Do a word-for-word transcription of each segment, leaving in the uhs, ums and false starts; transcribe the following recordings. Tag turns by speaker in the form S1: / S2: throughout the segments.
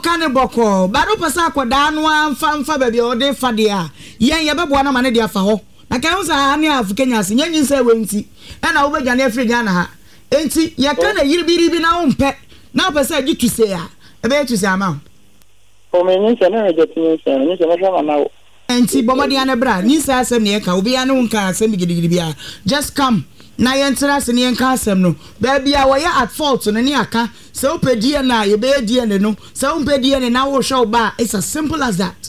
S1: kane boko baro pasa akoda no amfa mfa ba bia ode fa de a yen ye bebo na ma ne de afa ho na kan unsa ha ne afu Kenya se nyanyin se wenti na wo begane afri Ghana ha enti ye kana yiribiribi na wo mpe na pesa gitu se ya ebe tu se ama
S2: o me nyi se na jetin se nyi se na shama na
S1: enti bomodi ane bra nyi se asem ne ka obi ane unka asem gidigidi bia just come na yentra se ne yenka asem no ba bia wo ya at fault no ne aka se opedie na ye be die ne no se opedie ne na wo show ba it's as simple as that.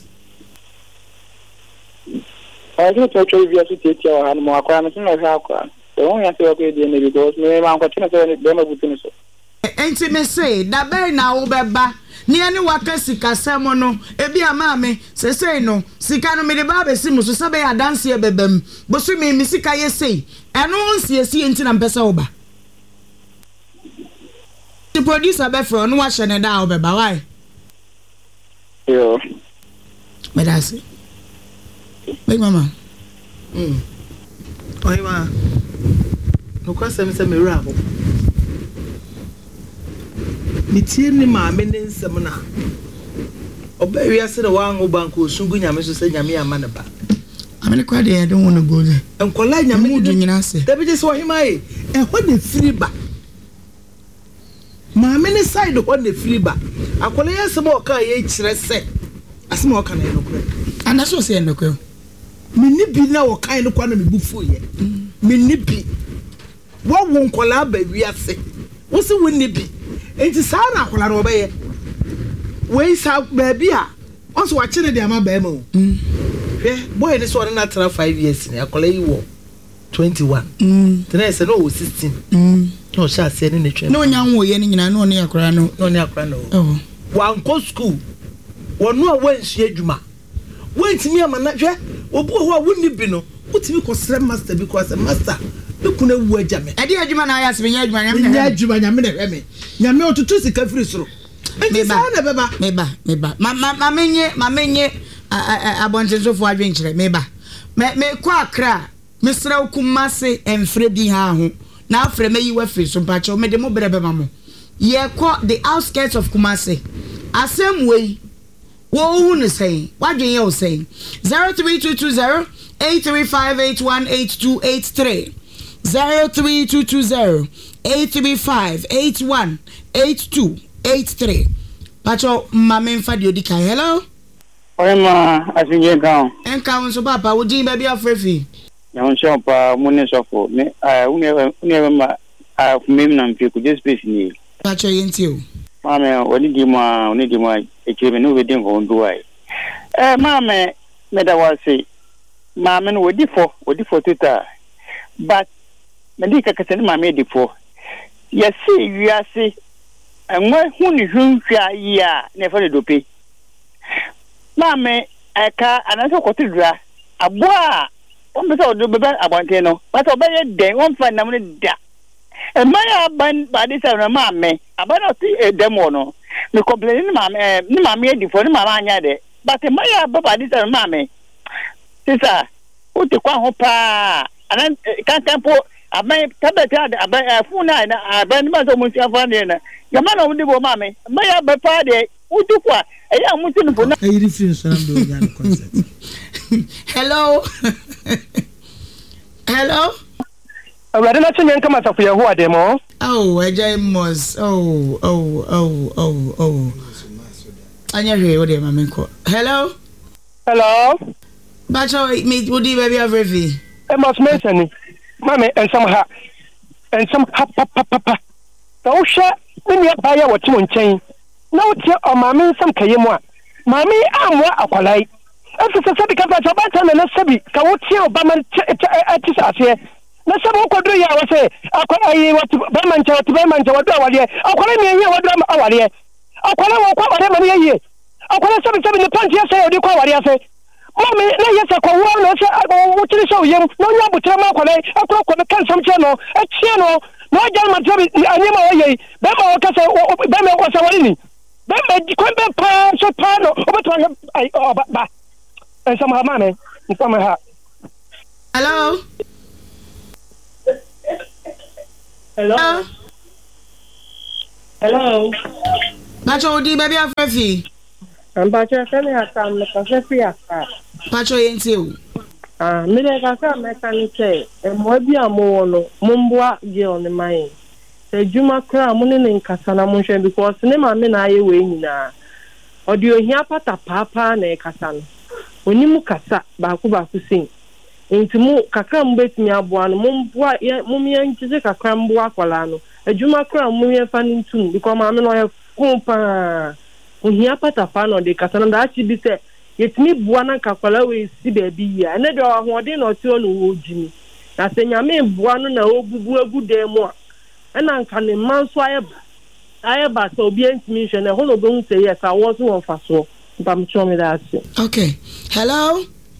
S2: I don't know if you have to take your hand more crime in the house. The only answer I could do because me and continue to them with me.
S1: Enti me say that be na wo beba ni ani waka sika samo no ebi ama me se say no sika no me de ba be si muso sabe ya dance e bebam bosu me mi sika ye say eno nsie si enti na mpesa wo ba the producer be for no wa hye da wo beba why
S2: yo
S1: me da say big mama mm oi ma no kwasem se me wura ho mitie ni ma me ne nsem na obawi ase na wango banko osungu nyame so se nyame amane ba amene kwa de I don't want to go there enkola nyame mudu nyina se da bi je so himaye e ho de free ba ma me ne side ho de free ba akola yesem o ka ye kire se asem o ka na no kure ana so se no kure me ni bi na o kan no kwa na me bufu ye me ni bi wo wo nkola ba wi ase wo se wo ni bi enti saa na akola no obeye we sa baby a onso wa kire de ama ba ma o hwe boy ni so na tra five years ni akola yi wo twenty-one mm tena se no sixteen mm no sha se ni netwe no nya nwo ye ni nyina no ne akola no no ne akola no oh wa nko school wonu a wansu adwuma wantimi ama na hwe obu ho a wonni bi no utimi ko sre master because master kuna wu ajame ade adwuma na ayase benya adwuma nyame nya adwuma nyame na hwe me nyame otutu sika firi soro meba meba meba meba ma ma menye ma menye abonjensofo adwenkyere meba me me kwa akra mesra okumase emfre bi ha ho na afre meyi wa firi so pacho me de mo brebe mamo ye ko the outskirts of Kumasi asem wey wo hu ne say wadwen ye o say zero three two two zero eight three five eight one eight two eight three zero three two two zero eight three five eight one eight two eight three. Pacho mama mfa di odika. Hello.
S2: Oi ma asinje kan.
S1: Enka won so papa wo din ba bia afrefi.
S2: Ya won so pa mo ne sofo. Me ah uni uni ma ah mem na mpi ku just space ni.
S1: Pacho yenti o.
S2: Mama woni di mo woni di mo e chebe no we din ko ndo ai. Eh mama me da wase. Mama no wodi fo, wodi fo tuta. But Mandi kakasani mama di fo. Ya si wiase enwe huni hunhwa ya ne fa dope. Mama aka anaso kotudra aboa on be so do be abante no. But obeye den on fa nam ne da. E maya ban ba di sa na mama abana si e demo no. Me complain ni mama ni mama di fo ni mama anya de. But e maya ba ba di sa mama. Sisa o te kwa ho pa anan kan tempo abai tabata da abai funa na abai ma so mun siafa ne na yama na wudi bo mame maya ba pa de utukwa eya mutunu bo na
S1: e reference so na do ya concept. Hello. Hello.
S3: Awade na chenye nka masafu ya huwa demo.
S1: Oh, eja mos. Oh, oh, oh, oh, oh. Anya hwe wo de mame nko. Hello.
S3: Hello.
S1: Bacho me wudi baby avrevi.
S3: E mas mesani. Mame ensam ha. Ensam ha pa pa pa pa. Ta wo hwe ni ya ba ya wo timo nchen. Na wo tie o mame ensam kayemu a. Mame amwa akwalai. Afisa sabi ka pa cha ba ta na sabi ka wo tie o ba man ati sase. Na sabi ko do ya wo se akwalai wo ba man cha wo ba man cha wo do awale. Akwalai me ye wo do awale. Akwalai wo kwa awale man ye ye. Akwalai sabi sabi ni panti ya se o di kwa awale ase. Mami na yesa kwa wo no se wo tiri so yem no nya butere ma kwale akwa kwa kan sam che no e tie no no ja ma tabi anyema wo ye be ma wo kase be ma wo se wori ni be ma di ko be pa so pa no o beto ai ba ba en sama ma me en sama ha.
S1: Hello.
S4: Hello. Hello.
S1: Pacho odi baby afrefi.
S4: I'm Pacho Femi Akam, the Pacific Aka.
S1: Pacho yenti.
S4: Ah, me de kaka mechanic say, e mo bia mo no, mumbwa je on the mine. Se juma kra mo ne nkasa na mo hwe because ne ma me na aye we nyina. Odi ohia pata papa na e kasa no. Oni mu kasa ba ku ba ku sin. Enti mu kakra mbetimi aboa no mumbwa mum ye ntize kakra mbwa kwala no. Ejuma kra mum ye fa ntum because ma me no ye kumpa. Ohia pata pa no de kasa no da chi bi se yetimi bua na kakwala we si baby ya ene de ahoden no ti onu wo jimi na se nyame bua no na obubu agu dem a ena nka ne manso ayeba ayeba so obi entimi hwe na ho no be hu se yes awo so won fa so bam chomi da ase.
S1: Okay, hello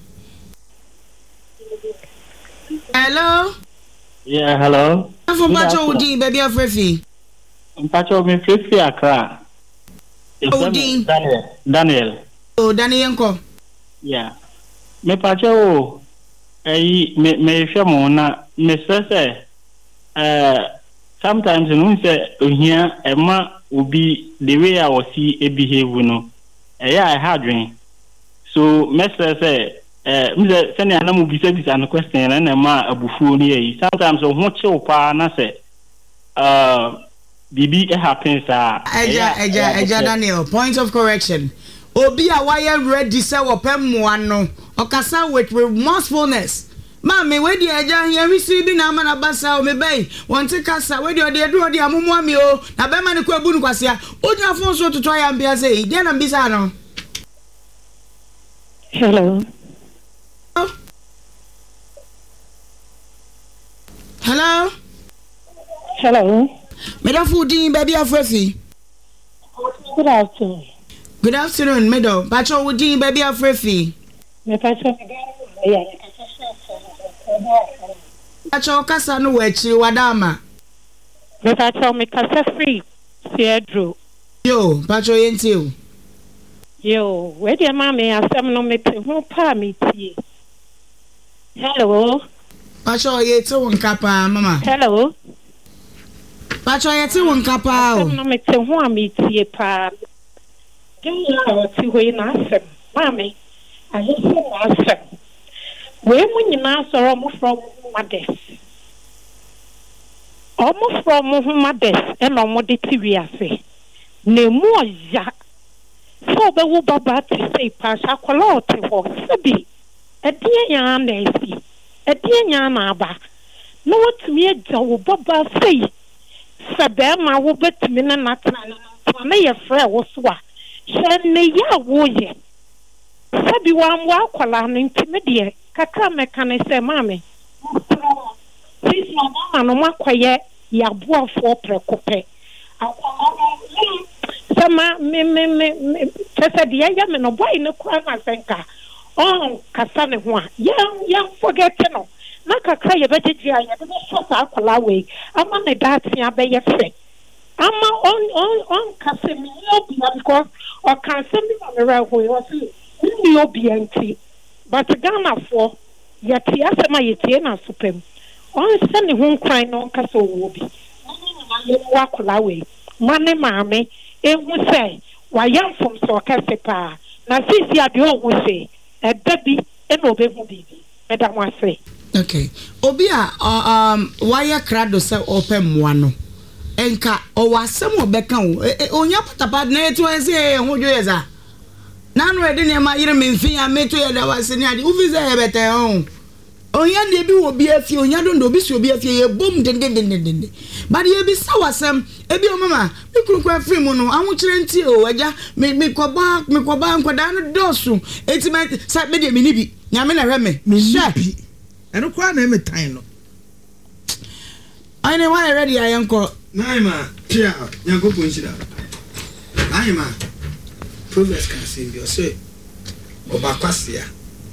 S1: hello
S5: yeah hello
S1: afo Pacho udi baby afrefi
S5: Pacho me frefi akra
S1: udi
S5: Daniel Daniel
S1: Oh, Danny Yanko.
S5: Yeah. Me pacho eh me me hwemo na me sese eh sometimes no say ohia ema obi the way I was see e behave no eh I had dream. So me sese eh me say na mu bisa bisa no question na na ma abufuo ni yi. Sometimes o ho chew pa na say uh bibi e happens ah.
S1: Eja eja eja Daniel, point of correction. Obi a wire ready say opemmoa no okasa with remorsefulness mama we di eja here receive na mana basa o me bai won te kasa we di ode edu ode amomo mi o na be ma ne ko abu nu kwase a onya fon so toto ya mbia say dia na mbisa no.
S4: Hello.
S1: Oh. Hello.
S4: Hello.
S1: Me da foodin baby afrefi.
S4: Good afternoon.
S1: Good afternoon, Medo. Pacho Woodin, baby afrefi.
S4: Me Pacho yeah.
S1: Pacho kasa no wechi wadama.
S4: Me Pacho me kasa free. Pedro.
S1: Yo, Pacho yenti o.
S4: Yo, where the mama asem no me te ho pa me tie. Hello.
S1: Pacho yeti won kapa mama.
S4: Hello.
S1: Pacho yeti won kapa o.
S4: Asem no me te ho me tie pa. Yeah, see where na asem. Mama, I just na asem. We mu nyina soro mo from Mades. Omo from Mades e no mo de ti wiase. Na mu oya. So be wo baba ti say pa sha kwala oti ho. Sebi. E die nya na esi. E die nya na aba. No wotumi agya wo baba say. Sebe ma wo betumi na natana na na ye frɛ wo so a. Shenne ya wo ye. Sebi wa mwa kwala no ntimi de kakra meka ne se mame. Sisi mama no makwaye ya boafo prekope. Akwala sama me me me tese de ya me no boy no kwa na senka. Oh kasa ne ho a. Yan yan forget no. Na kakra ye bejeje ya de so sa akwala we. Ama ne datia be ye fe. Ama on on on kasemi obi because or kasemi na me ra ho yo si ni obi anti but Ghana for yati asema yeti na supem on se ne ho kwan no kasa obi na wa kola we mane maame ehu se wa yamfom so kase pa na sisi ade ohu se edabi e na obehu bibi medam ase.
S1: Okay, obi a um wire crowd se opem mo no enka o wasem obeka o onya patapa na etu ense ho dweza na no ede ne ma yire memfi ya meto ya da wase ni ade ufiza ya bete ho onya de bi wo bi afie onya do ndo bi si obi afie ye bom den den den den ba de bi sa wasem e bi o mama me kurukwa afri mu no ahu kire nti o aja me me koba me koba nkoda no dosu etimet sa me de me ni bi nya me na hwe me me bi eno kwa na me tan no ai ne wa ready ayanko
S6: Naima, tia, nyango kunshida. Naima, Proverbs can say, you say, Obakwasia,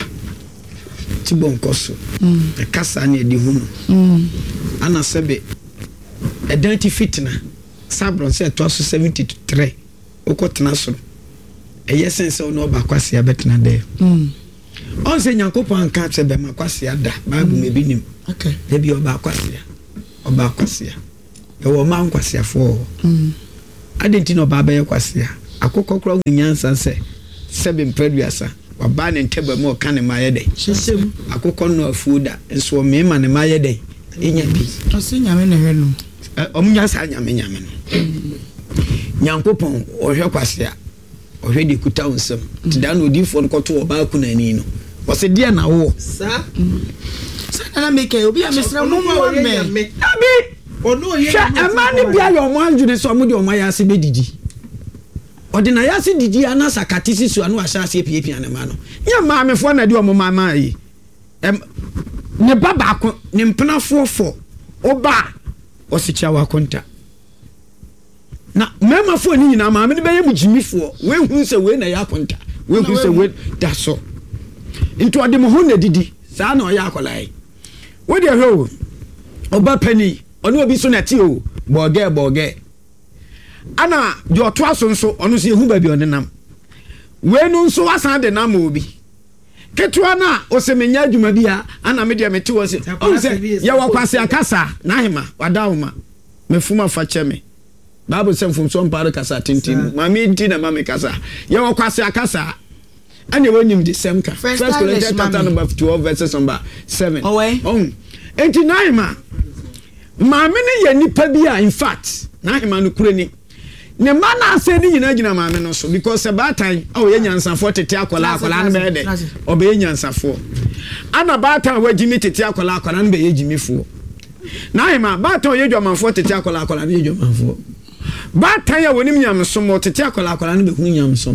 S6: Tibon Koso, a Cassani di Hunu, Anna Sebe, a dirty fitna, Sabron said to us seventy to three, Okotnaso, a yes and so no Bakwasia betna there. On say Yankopo and Catch a Bemakwasia, Babu may be him.
S1: Okay,
S6: maybe Obakwasia, Obakwasia. Ewo man kwasiafo adenti no baba ye kwase a akokọ kura nyansa se seven preduasa waba ne nteba mu ka ne maye dey hyesem akokọ no afuda nso me ma ne maye dey enya bi
S1: ose nyame ne hwe no
S6: omunya sa nyame nyame no nyankopon ohwe kwase a ohwe di kuta unsem tida no di fo nkoto oba ku na ni no wose dia na wo
S1: sa sa na make obi a mesra mo mo me
S6: abi ono ye amani bia yo mo anjune so mo di o maya se bedidi odina ya se didi ana sakatisi so anu ahya se piepia ne ma no nya ma me fo na di o mo mama yi em ne baba ko ne mpena fo fo oba o se chia wa konta na mema fo ni nyina ma me ne be ye mujimifo we hu se we na ya konta we hu se we da so into ade mo ho na didi sa na o ya akolai we de ho oba pani ono obi so na ti o boge boge ana jo to aso nso ono se hu ba bi onenam we no nso wasan de nam obi ketwa na o se menya adwuma bia ana me de me ti wo se o se ye wakwase akasa na hima wadawuma mefuma fa cheme Bible say from some part kasa tintin mami nti na mami kasa ye wakwase akasa ane wonyim the same ka First Corinthians chapter number twelve verses number seven oh enti na hima mami ne ye nipa bia in fact na hima no kure ni ne ma na ase ni nyina gina maame no so because about time oh ye nyansafo tete akola akola no be de obe ye nyansafo ana about time wa jimi tete akola akola no be ye jimifo na hima about time ye dwamanfo tete akola akola no ye dwamanfo about time ya wonim nyamsom tete akola akola no be hu nyamsom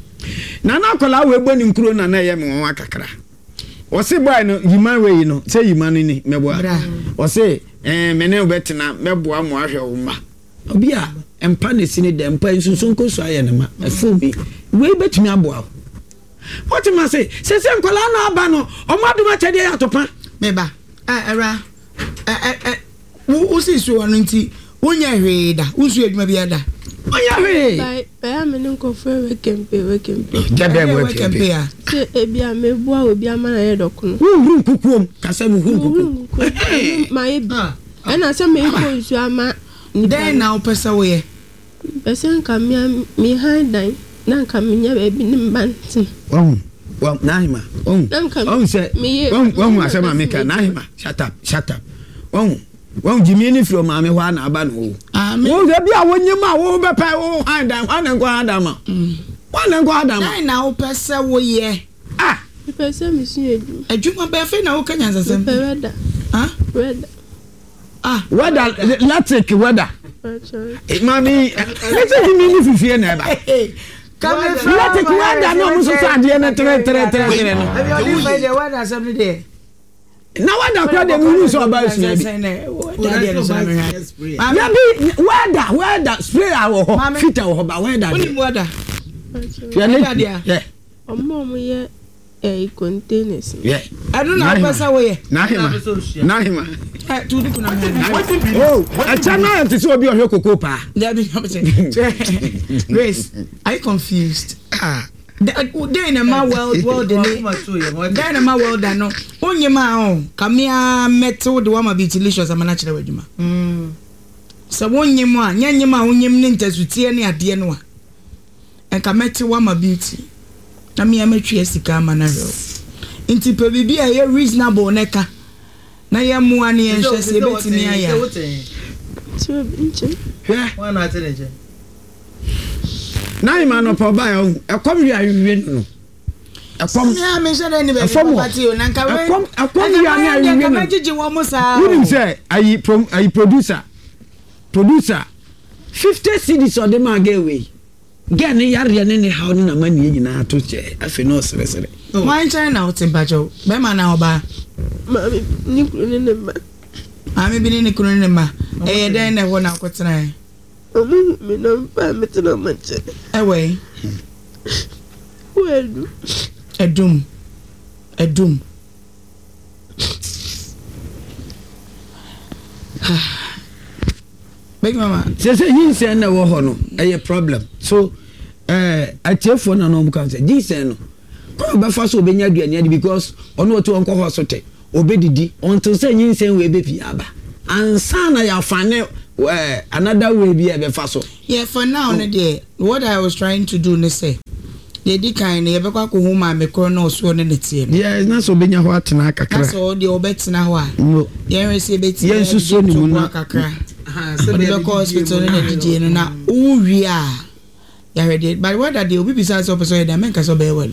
S6: na na akola we gbo ni nkuro na na ye me won akakra o se boy no yiman we no se yiman ni mebo o se eh mene obetina mebo amo ahwe wo ma obi a empa ne sini de empa nsunsun ko so aye ne ma afu bi we betumi aboa what ma say se se nkola na aba no o ma duma chede ya topa
S1: me ba eh era eh eh wo si so anu nti wonya hwe da wo su adwuma bi ada onya hwe
S7: bai bai me nko fe we kempe we kempe
S6: jabe we kempe
S7: ya se ebi a me bua obi ama na ye dokuno
S6: wo hu kukuom kasa mu hu kukuom
S7: ma ye bi ena se me ko nsu ama
S1: den na opesa wo ye
S7: pese nka mi mi handan na nka mi nya ba bi ni mbanti
S6: won won naima won won se won won asema meka naima shut up shut up won won jimi ni fro ma me ho na aba no
S1: amen
S6: won se bia wonyema wo be pa wo handan handan ko handan ma handan ko handan ma
S1: den na opesa wo ye
S6: ah
S7: pese mi su edu
S1: adwuma ba fe na wo kanya nsasem
S7: weda
S1: ah
S7: weda
S6: ah weda let's take weda mami let's take me ni fifie na ba
S1: come
S6: let's take weda no muso sade na tre tre tre tre no
S1: abi odi fa de weda sam ni de
S6: na weda kwa de mu so ba su bi ya bi weda weda spray awo ho filter wo ba weda
S1: oni weda
S6: ya ne yeah
S7: omo mo ye eh containers
S6: yeah
S1: adu na pesa wo ye
S6: na hima na hima
S1: eh tu di kuna me
S6: oh a chana nti so obi ohwe kokoko pa
S1: there be Grace I confused ah they in my world world they in my world no onye ma o kamia metal de wa ma be delicious amana kire wadwuma mm so onye mu a nyanye ma onye m ne ntasutie ne ade no a enka metal wa ma beauty na me amatwi asika amana ro nti pe bibi a ye reasonable neka na ye mu ani en hwese betimi aya
S7: so binche
S1: wa na teneje
S6: na ima no pa ba ya ekom wi awiwe no ekom
S1: ya me shede ni be party o na nka we
S6: ekom ekom wi ani awiwe no
S1: ka jiji wo mo sa
S6: wouldn't say ayi ayi producer producer fifty cedis o de ma ga away get ni yare ne ne how na mani nyina to che afi no sere sere
S1: why China o timbajo be ma na oba
S7: mami ni kunu ne ma
S1: mami bi ni kunu ne ma eh den ne ho na kwetena
S7: omu mi na mpa metena manche
S1: ewe
S7: wedu
S1: edum edum big mama
S6: se se yin se na wo ho no eh problem so eh atiefo na no buka se yin se no ko ba fa so obenya aduane ade because ono otu onko hospital obedidi until say yin se we be pi aba ansa na ya fane uh, another way be a faso.
S1: Yeah, for now, oh. There, what I was trying to do, is say, they did kind of ever go home and make no sworn in the team.
S6: Yeah, it's not so big a what and I can.
S1: That's all the obets now.
S6: No,
S1: yeah, I say, Betty,
S6: yes, so you know,
S1: Kakra. So the hospital in the G and now, oh, we are. Yeah, ready. But what are the besides opposite that make us obey well?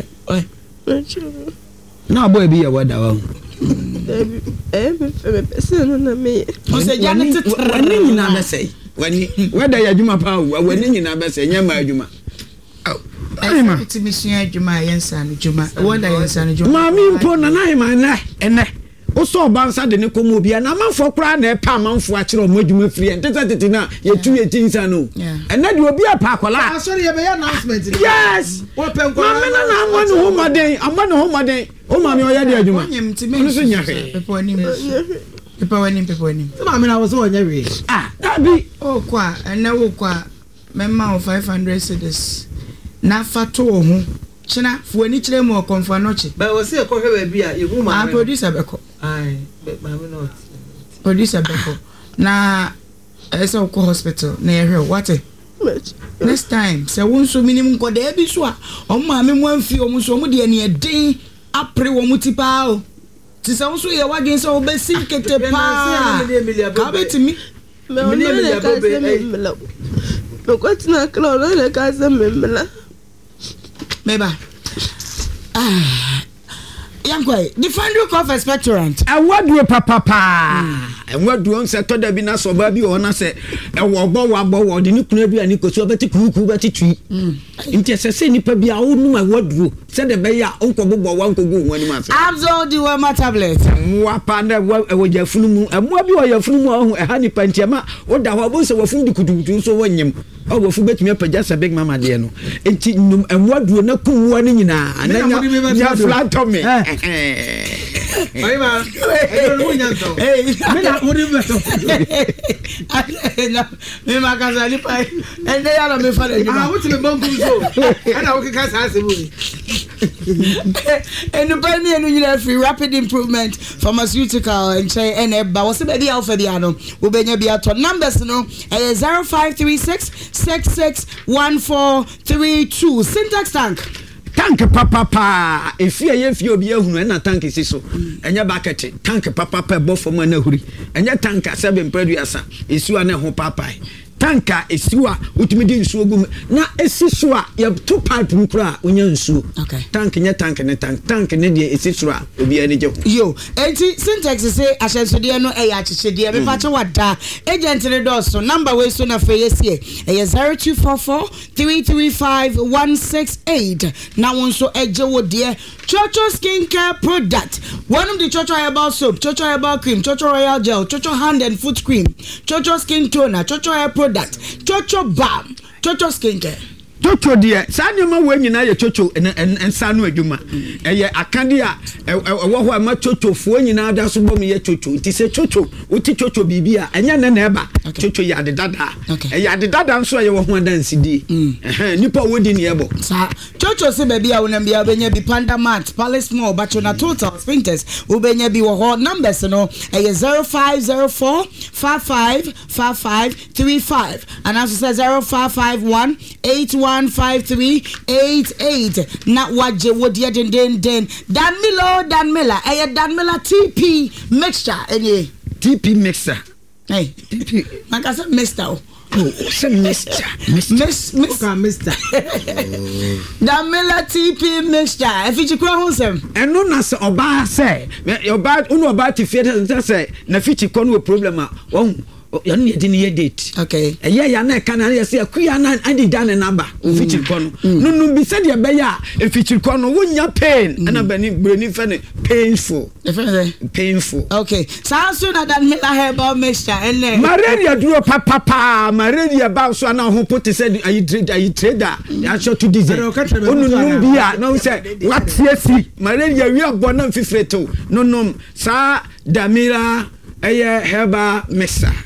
S6: No, boy, be a word.
S7: Every person on me.
S6: When you never say, when whether you do my power, when you never say, Yama Juma. Oh, I'm
S1: to Miss Juma and San Juma. What I san Juma.
S6: Mammy, pon and I, man, and also bounce at the Nicomobi, and I'm for crying a palm for actual Mojuma free and Tatatina, you're two eighteen, I know. And that will be a pacola.
S1: Sorry, a announcement.
S6: Yes, what I'm one home a day, I'm one home a day. Oh, mammy, I had you.
S1: I'm to mention your people when people when I mean, I was on every ah, that be oh, qua and now qua, member of five hundred cities. Na fato ho china fu ani kire mo konfa noche
S8: ba wo se ko hwe bia ye hu ma
S1: producer beko
S8: ai ma me not
S1: producer beko na esa ko hospital na ye hwe what next time se won so minimum ko da bi so a o ma me mo amfi o mo so mo de ani edin apre wo mo ti pa o ti se won so ye wadwen se o be sinkete pa ka betimi
S7: me o le ka se me melo me ko tina klo le ka se me melo
S1: Meba. Ah. Yankwe, the Fandro Coffee Spectorant.
S6: And what do papa pa? And what do on set to the Bina so baby or na say a wabo wabo or the new Kunabi and Nico so betty cuckoo betty tree. Intercessor nipa be a old my wardrobe. Said the Bayer Uncle Bobo one could go one month.
S1: Absorb the one my tablet.
S6: Wapanda with your flu and what be your flu a honey pantama or the wabos of food could do so when you. Oh, if you bet me up just a big mamma dear no. And what do not come one in and then you have flat on me.
S8: Hey, man. Hey, what do you bet?
S1: Me Macazali pie, and they are me for the what's the bump so? And I can ask him. And the brand new free rapid improvement pharmaceutical and say and a was a baby alpha diano will be a numbers no zero five three six six six one four three two syntax tank.
S6: Tank papa pa if you if you be a who na tank is so and your bucket tank papa pa bo for na huri and your tank seven producer is you na ho papa tanka esiwa utimi di nsuo gum na esiso a ye to pipe nkura onya nsuo
S1: okay
S6: tank nya tank ne tank tank ne de esiso a obi ani je
S1: yo enti syntax say ahyensode no e ya chichede me pa che wada agent ne do so number we so na fe yesie e zero two four four three three five one six eight na won so eje wo de Chocho skincare product one of the Chocho herbal soap Chocho herbal cream Chocho royal gel Chocho hand and foot cream Chocho skin toner Chocho hair product Chocho balm Chocho skincare
S6: Chocho dear Sanyama when you know your Chocho and and and Sanu Juma and yeah Akandia a ma Chocho for you now that's what me Chocho it is a Chocho uti Chocho bibia and ya neba Chocho ya de dada and ya de dada so you want dance CD nipa wodi ni ebo
S1: sa Chocho se baby a wona bia benya bi Panda Mat Palace Mall Bachona Total Sprinters ubenya bi wo ho numbers no e zero five zero four five five five five three five and also zero five five one eight one five three eight eight na waje wodi den den den Dan Milo Dan Miller e Dan Miller T P mixture any
S6: T P mixture
S1: hey T P man ka say mixture oh
S6: say mixture
S1: miss miss
S8: mister
S1: Dan Miller T P mixture e fi chikura ho sem
S6: eno na se oba say oba unu oba ti fi say na fi chikọ no problem a won you need the date
S1: okay
S6: eh yeah ya na kana ya say akuya na andi dan number o feature kono no no be said ya be ya e feature kono wonya pain ana bani breni fe ne painful painful
S1: okay so so na Dan Miller herbal mixture ene
S6: malaria duro papa pa malaria ba so na ho put said ayi trade ayi trader ya show to diesel onu no bia no say what yes malaria we abona fifreto no no sa Dan Miller eye herbal mixture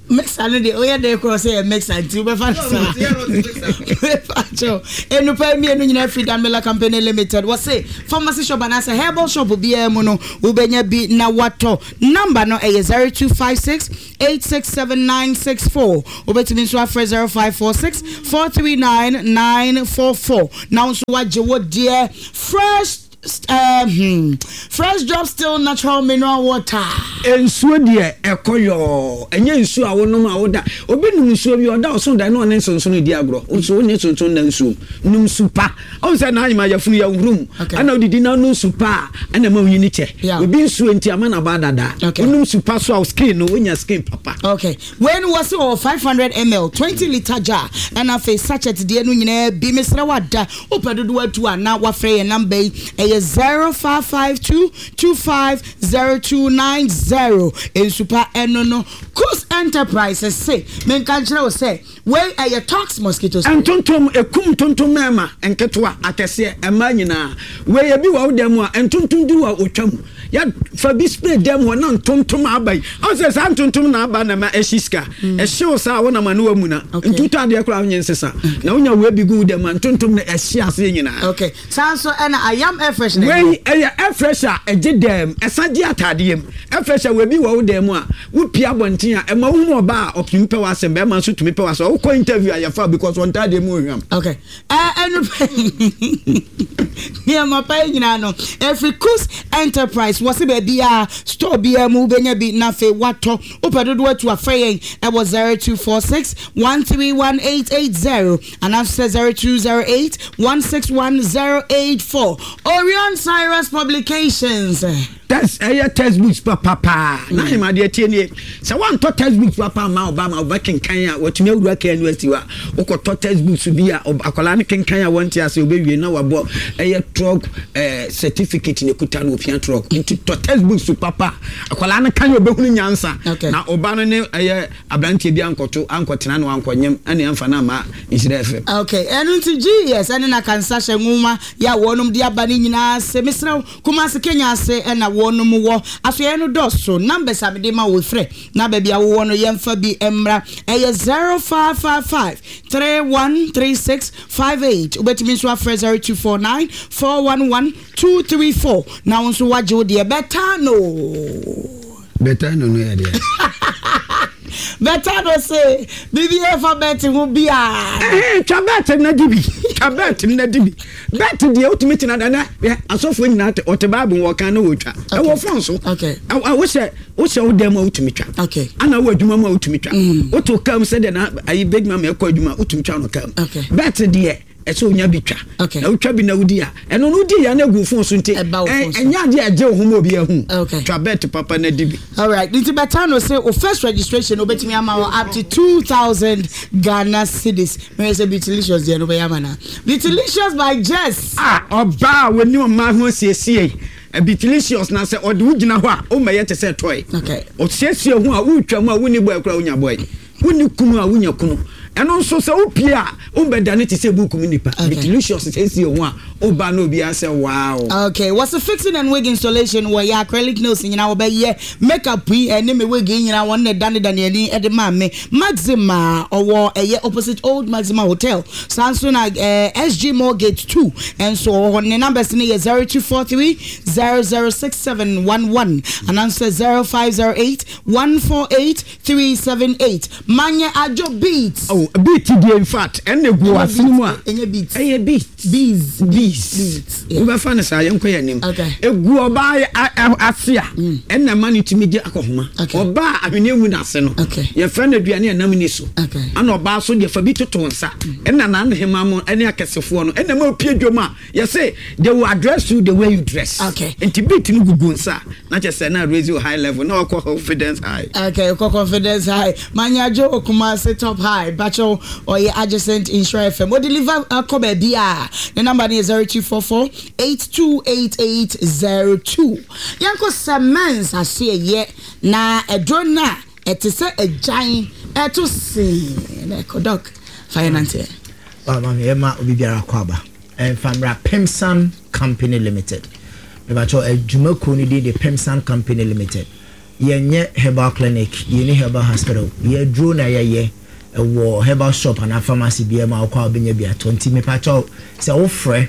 S1: mix and the oya de cross say mix and two be fan sa facho enu pa mi enu nyina Freedom Miller Company Limited was say pharmacy shop and as a herbal shop bi e mu no ubenya bi na wato number no e zero two five six eight six seven nine six four obetimi so afre zero five four six four three nine nine four four now so waje wo dear fresh um fresh drop still natural mineral water
S6: ensuo de ekoyo enye ensuo a wonom a woda obi num ensuo bi oda oso da na one nsonson di agro ensuo ne nsonson na ensuo num supa o se na anyima ya funu ya wurum ana odidi na no supa ana ma wi ni che obi ensuo nti ama na ba dada num supa so skin no onya skin papa
S1: okay when was it five hundred milliliters twenty liter jar and a face sachet de no nyina bi mesra wada opedodo atu ana wa frey number e zero five five two two five zero two nine zero in super enono Coast Enterprises say men kanchira say where are your tox mosquitoes
S6: and tontom ekum tontom mema enketwa akese ema nyina we ya bi wa dem a entontom du wa otwam ya fa bi spray dem ho na tontom abai o se san tontom na aba na ma eshiska e hyew sa wona ma no amuna ntutu ade akra nyensesa na wonya we bi gu dem tontom na ehye ase nyina
S1: okay sanso ena ayam air fresh
S6: we air air fresher eje dem esaje atadem air fresher we bi wa dem a wo pia bonten a ema wo mo ba opimpe wa se be ma so tumi pe wa so wo interview ayafa because one time dem ohwam
S1: okay eh enu yeah my pay nyina no every Coast Enterprise was be bia store bia mu benya bi na fe wato opedodo atu afreyen e was zero two four six one three one eight eight zero and after zero two zero eight one six one zero eight four Orion Cyrus Publications.
S6: That's a textbooks papa papa na him ade tie nie se wan to textbooks papa ma obama obakin kan a watumi awura kan university wa okoto textbooks bi a akola ne kenkan a wanti ase obewie na wabo eye truck eh certificate ne kuta no opia truck into to textbooks papa akola ne kan obehunu nyansa na oba no ne eye abrantie bi ankoto ankotena no ankonyem ane amfa na ma inside fm
S1: okay enu nti G yes ane na kansa hye nwuma ya wonum de aba ni nyina se mesra kuma se Kenya ase na wonum wo asoye no doso numbers amede ma wo frɛ na ba bia wo no yemfa bi emra eye zero five five five three one three six five eight obetimi so afre zero two four nine four one one two three four na wonso waje wo de beta no
S6: beta no no ya de
S1: beta no say bibi efa beti ho bia
S6: eh twa beti na dibi twa beti na dibi beti de ultimate na na asofo nyina ote bible wo kan na wo twa e wo fon so
S1: okay
S6: a wo se wo se wo dem ultimate twa
S1: okay
S6: ana wo adwuma ma ultimate twa wo to kam se de na ayi big mama e ko adwuma ultimate twa no kam beti de eso nya bitwa na utwa bi na wudi a eno no di ya na gu fon so nte enya de aje ohumo bi ahu twa bet papa na dibi
S1: all right nti betano say o first registration obetimi ama up to two thousand Ghana cedis me say Beatilicious there no be yamana Beatilicious by Jess
S6: ah oba woni o ma ho siesie Beatilicious na say ode wugina ho a o maye te say toy
S1: okay
S6: o siesie ho a wutwa mu a woni boy kura wonya boy woni kunu a wonya kunu eno nso se opia ombedane ti se buku minipa Beatilicious se se ho a oba no bia say wow
S1: okay what's the fixing and wig installation where ya acrylic nails nyina wo be ye makeup e ene me wig nyina won ne dane dane ani e de ma me Maxima owo eye opposite Old Maxima Hotel Samsung uh, S G Mortgage two and so on the numbers ni zero two four three zero zero six seven one one and answer zero five zero eight one four eight three seven eight Manya Ajo Beats
S6: oh beat in fact and the go asinu a
S1: enye beats
S6: eye beat
S1: beats
S6: beats we ba fa na sa yenko yanim egu oba asia en na mani tumi je akohoma oba ahwene wu na ase no ye fa na duane anam ni so ana oba so je fa bi toto nsa en na na hema mo ene akesefo no en na ma opie dwoma ye say they will address you the way you dress
S1: okay
S6: enti beat ni gugu nsa na che say na raise you high level na confidence high
S1: okay confidence high Manya Jo Okuma say top high bacho or your adjacent Insure F M we deliver a kobe bia the number is zero two four four eight two eight eight zero two yanko semens ase ye na edrona etese ejan eto sin na kodok finance
S8: ba ma me ma obi biara kwaba en famra Pemsan Company Limited me ba cho adwuma ko ni de Pemsan Company Limited yenye herbal clinic yeni herbal hospital ye dro na ye ye wo herbal shop and pharmacy bia ma kwa obenya bia twenty me pacho se wo frɛ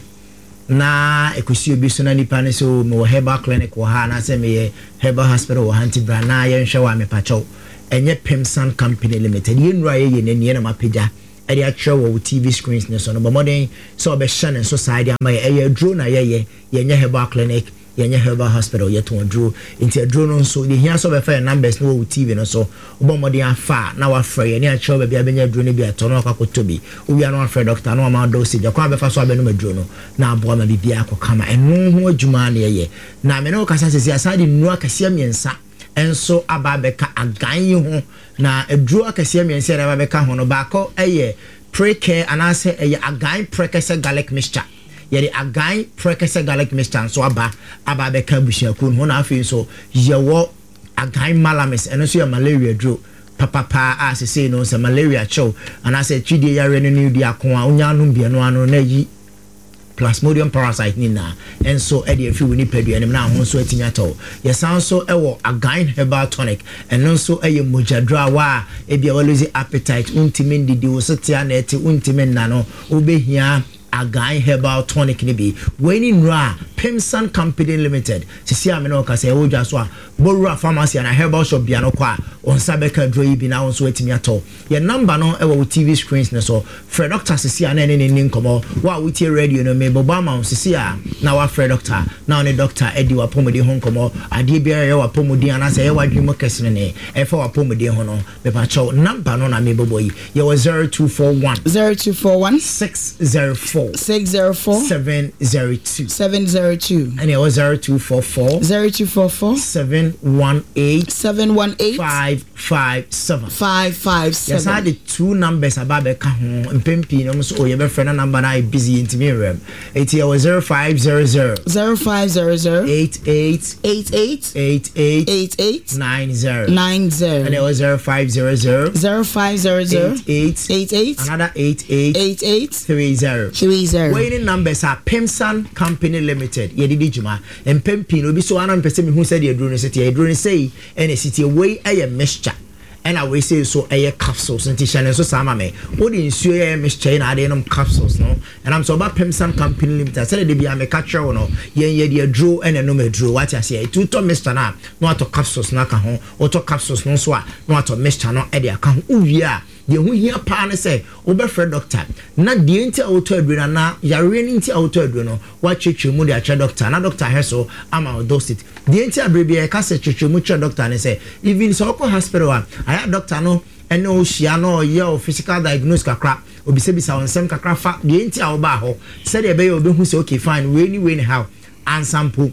S8: na ekosi obi so na nipa ne so me herbal clinic wo ha na se me herbal hospital wo hanti bra na ye nhwe wa me pacho enye Pemsan Company Limited ye nura ye ye ne ne na mapagya e dey atwa wo T V screens ne so no bomodin so be shane so side ama ye dro na ye ye yenye herbal clinic yenye herbal hospital ye to dro into dro no so the here so be fair numbers no wo T V no so bomodin afa na wa frɛ ye ne atwa ba bia benya dro ne bia to no akakotobi wo bia no afrɛ doctor no ma dose ja kwa be fa so abenu madro no na abo ma bibia akokama eno ho adwuma na ye na me no kasa sesi asade nu akase miensa enso ababeka agan ho na edru akase miensa ra ababeka ho no baako eye pre-care anase eye agan prekese garlic mixture yeri agan prekese garlic mixture so aba ababeka busiaku ho na afi so yewo agan malamis eno so ye malaria dro papa pa asese no se malaria chow anase twide yare no ni di akon a onya no bia no ano na yi Plasmodium parasite nina and so Eddie if you need pedu and now so etimiato yes also ewo again herbal tonic and also a mojadra wa e bia lose appetite untimin didi wo setia na eti untimin nano obehia again herbal tonic ni bi weni nra Pemsan Company Limited sisi amena ka say wo so a borura pharmacy and herbal shop bia no kwa on sabeka dro yi bi na so etimiato your number no ewo T V screens ne so Fred Doctor sisi ana ne ne nkomo wa wo tie radio no me bobama sisi a na wa Fred Doctor na on doctor edi wa pomodi ho nkomo ade bia ye wa pomodi ana say ye wa dwemo kesene ne e fa wa pomodi ho no me pa cho number no na me boboyi ye was zero two four one
S1: zero two four one
S8: six zero four
S1: six zero four
S8: seven zero two
S1: seven zero two
S8: and it was zero two four four
S1: zero two four four
S8: seven one eight
S1: seven one eight
S8: five five seven
S1: five five seven.
S8: Yes, I had the two numbers about the kahon and pimpy no so your friend number I busy into me room. It was zero five zero zero
S1: zero five zero zero
S8: eight eight
S1: eight eight
S8: eight eight
S1: eight eight
S8: nine zero
S1: nine zero
S8: and it was zero five zero zero
S1: zero five zero zero
S8: eight
S1: eight eight
S8: another eight eight
S1: eight eight
S8: three zero
S1: three zero.
S8: Waiting numbers are Pemsan Company Limited. Ye did juma and Pempino be so an person who said you're doing a city, a drone say, and a city away a mixture. And I will say so a capsules and Tishan and so sama me. What in sue Miss Chain adenum capsules, no? And I'm so about Pemsan Company Limited. I said they be a catcher or no, ye ye dear drew and a no me drew. What I say, two to Mister Na, not to capsules naka home, or to capsules no swa, not to Mister No Eddie account. Oh, yeah. The who here pan say, Oberfred doctor, not the inter auto adrena na, ya rain into auto adreno, what chichu mudi a doctor, na doctor heso, ama dose it. The inter baby a cassette chichu mucha doctor and say, even Soko hospital, I had doctor no, and no shiano, yo, physical diagnosis crap, or be said on some crafa, the inter obaho, said a bay of who say, okay, fine, really, really, how, and sample.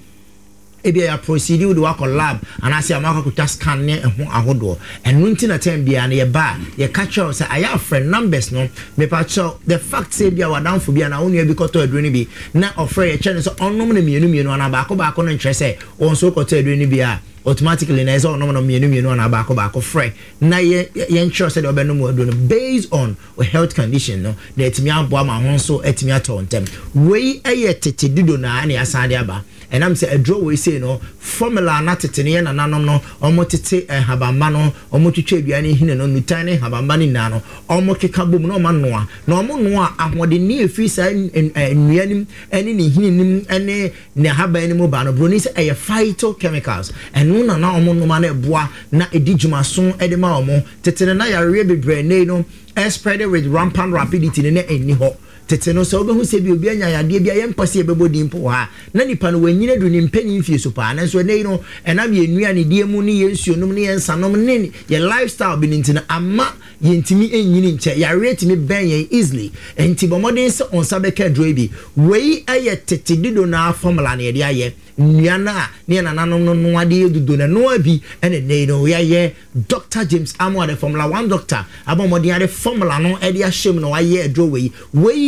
S8: Ebi ya proceed with work on lab and I say amaka kuta scan ne ho ahodo enu nti na time bia na ye ba ye catch us say aya friend numbers no me pa cho the fact say bia wadan fo bia na wonu e bi koto adreni bi na offer ye chene so onnom na mienu mienu na ba ko ba ko no ntre say won so koto adreni bia automatically na is onnom na mienu mienu na ba ko ba ko frɛ na ye ye nsure say the obenum adreni based on a health condition no na etimi abo ma ho so etimi atontem we eye tete dido na na asade aba and I'm say a draw we say no formula na tete ne na nanom no omo tete habamba no omo twetwe aduane hine no nutane habamba ni na no omo keka bom no ma noa na omo noa ahode ni efi sa nuanim ene ne hine nim ene ne haba ni mo ba no bro ni say e phytochemicals and no na na omo no ma na eboa na edijuma so ede ma omo tete na yare bebre ne no spread it with rampant rapidity ne eni ho tete no so be hu se bi obi anya yade bia ye mpase be bodi mpo ha na nipa no wanyina du ni mpani mfie so pa na so ne no enam ye nua ne die mu ne ye nsuonum ne ye nsanom ne ye lifestyle bi ntina ama ye ntimi enyini nche ya rate me ben ye easily enti bomodin se onsa be ka dro bi wei aye tete dido na formula ne ye de aye nuana ne na nanom no no ade dudo na no abi ene ne no ya ye Doctor James Amo the Formula one doctor abomodin ade formula no e de ahyem no aye adro wei wei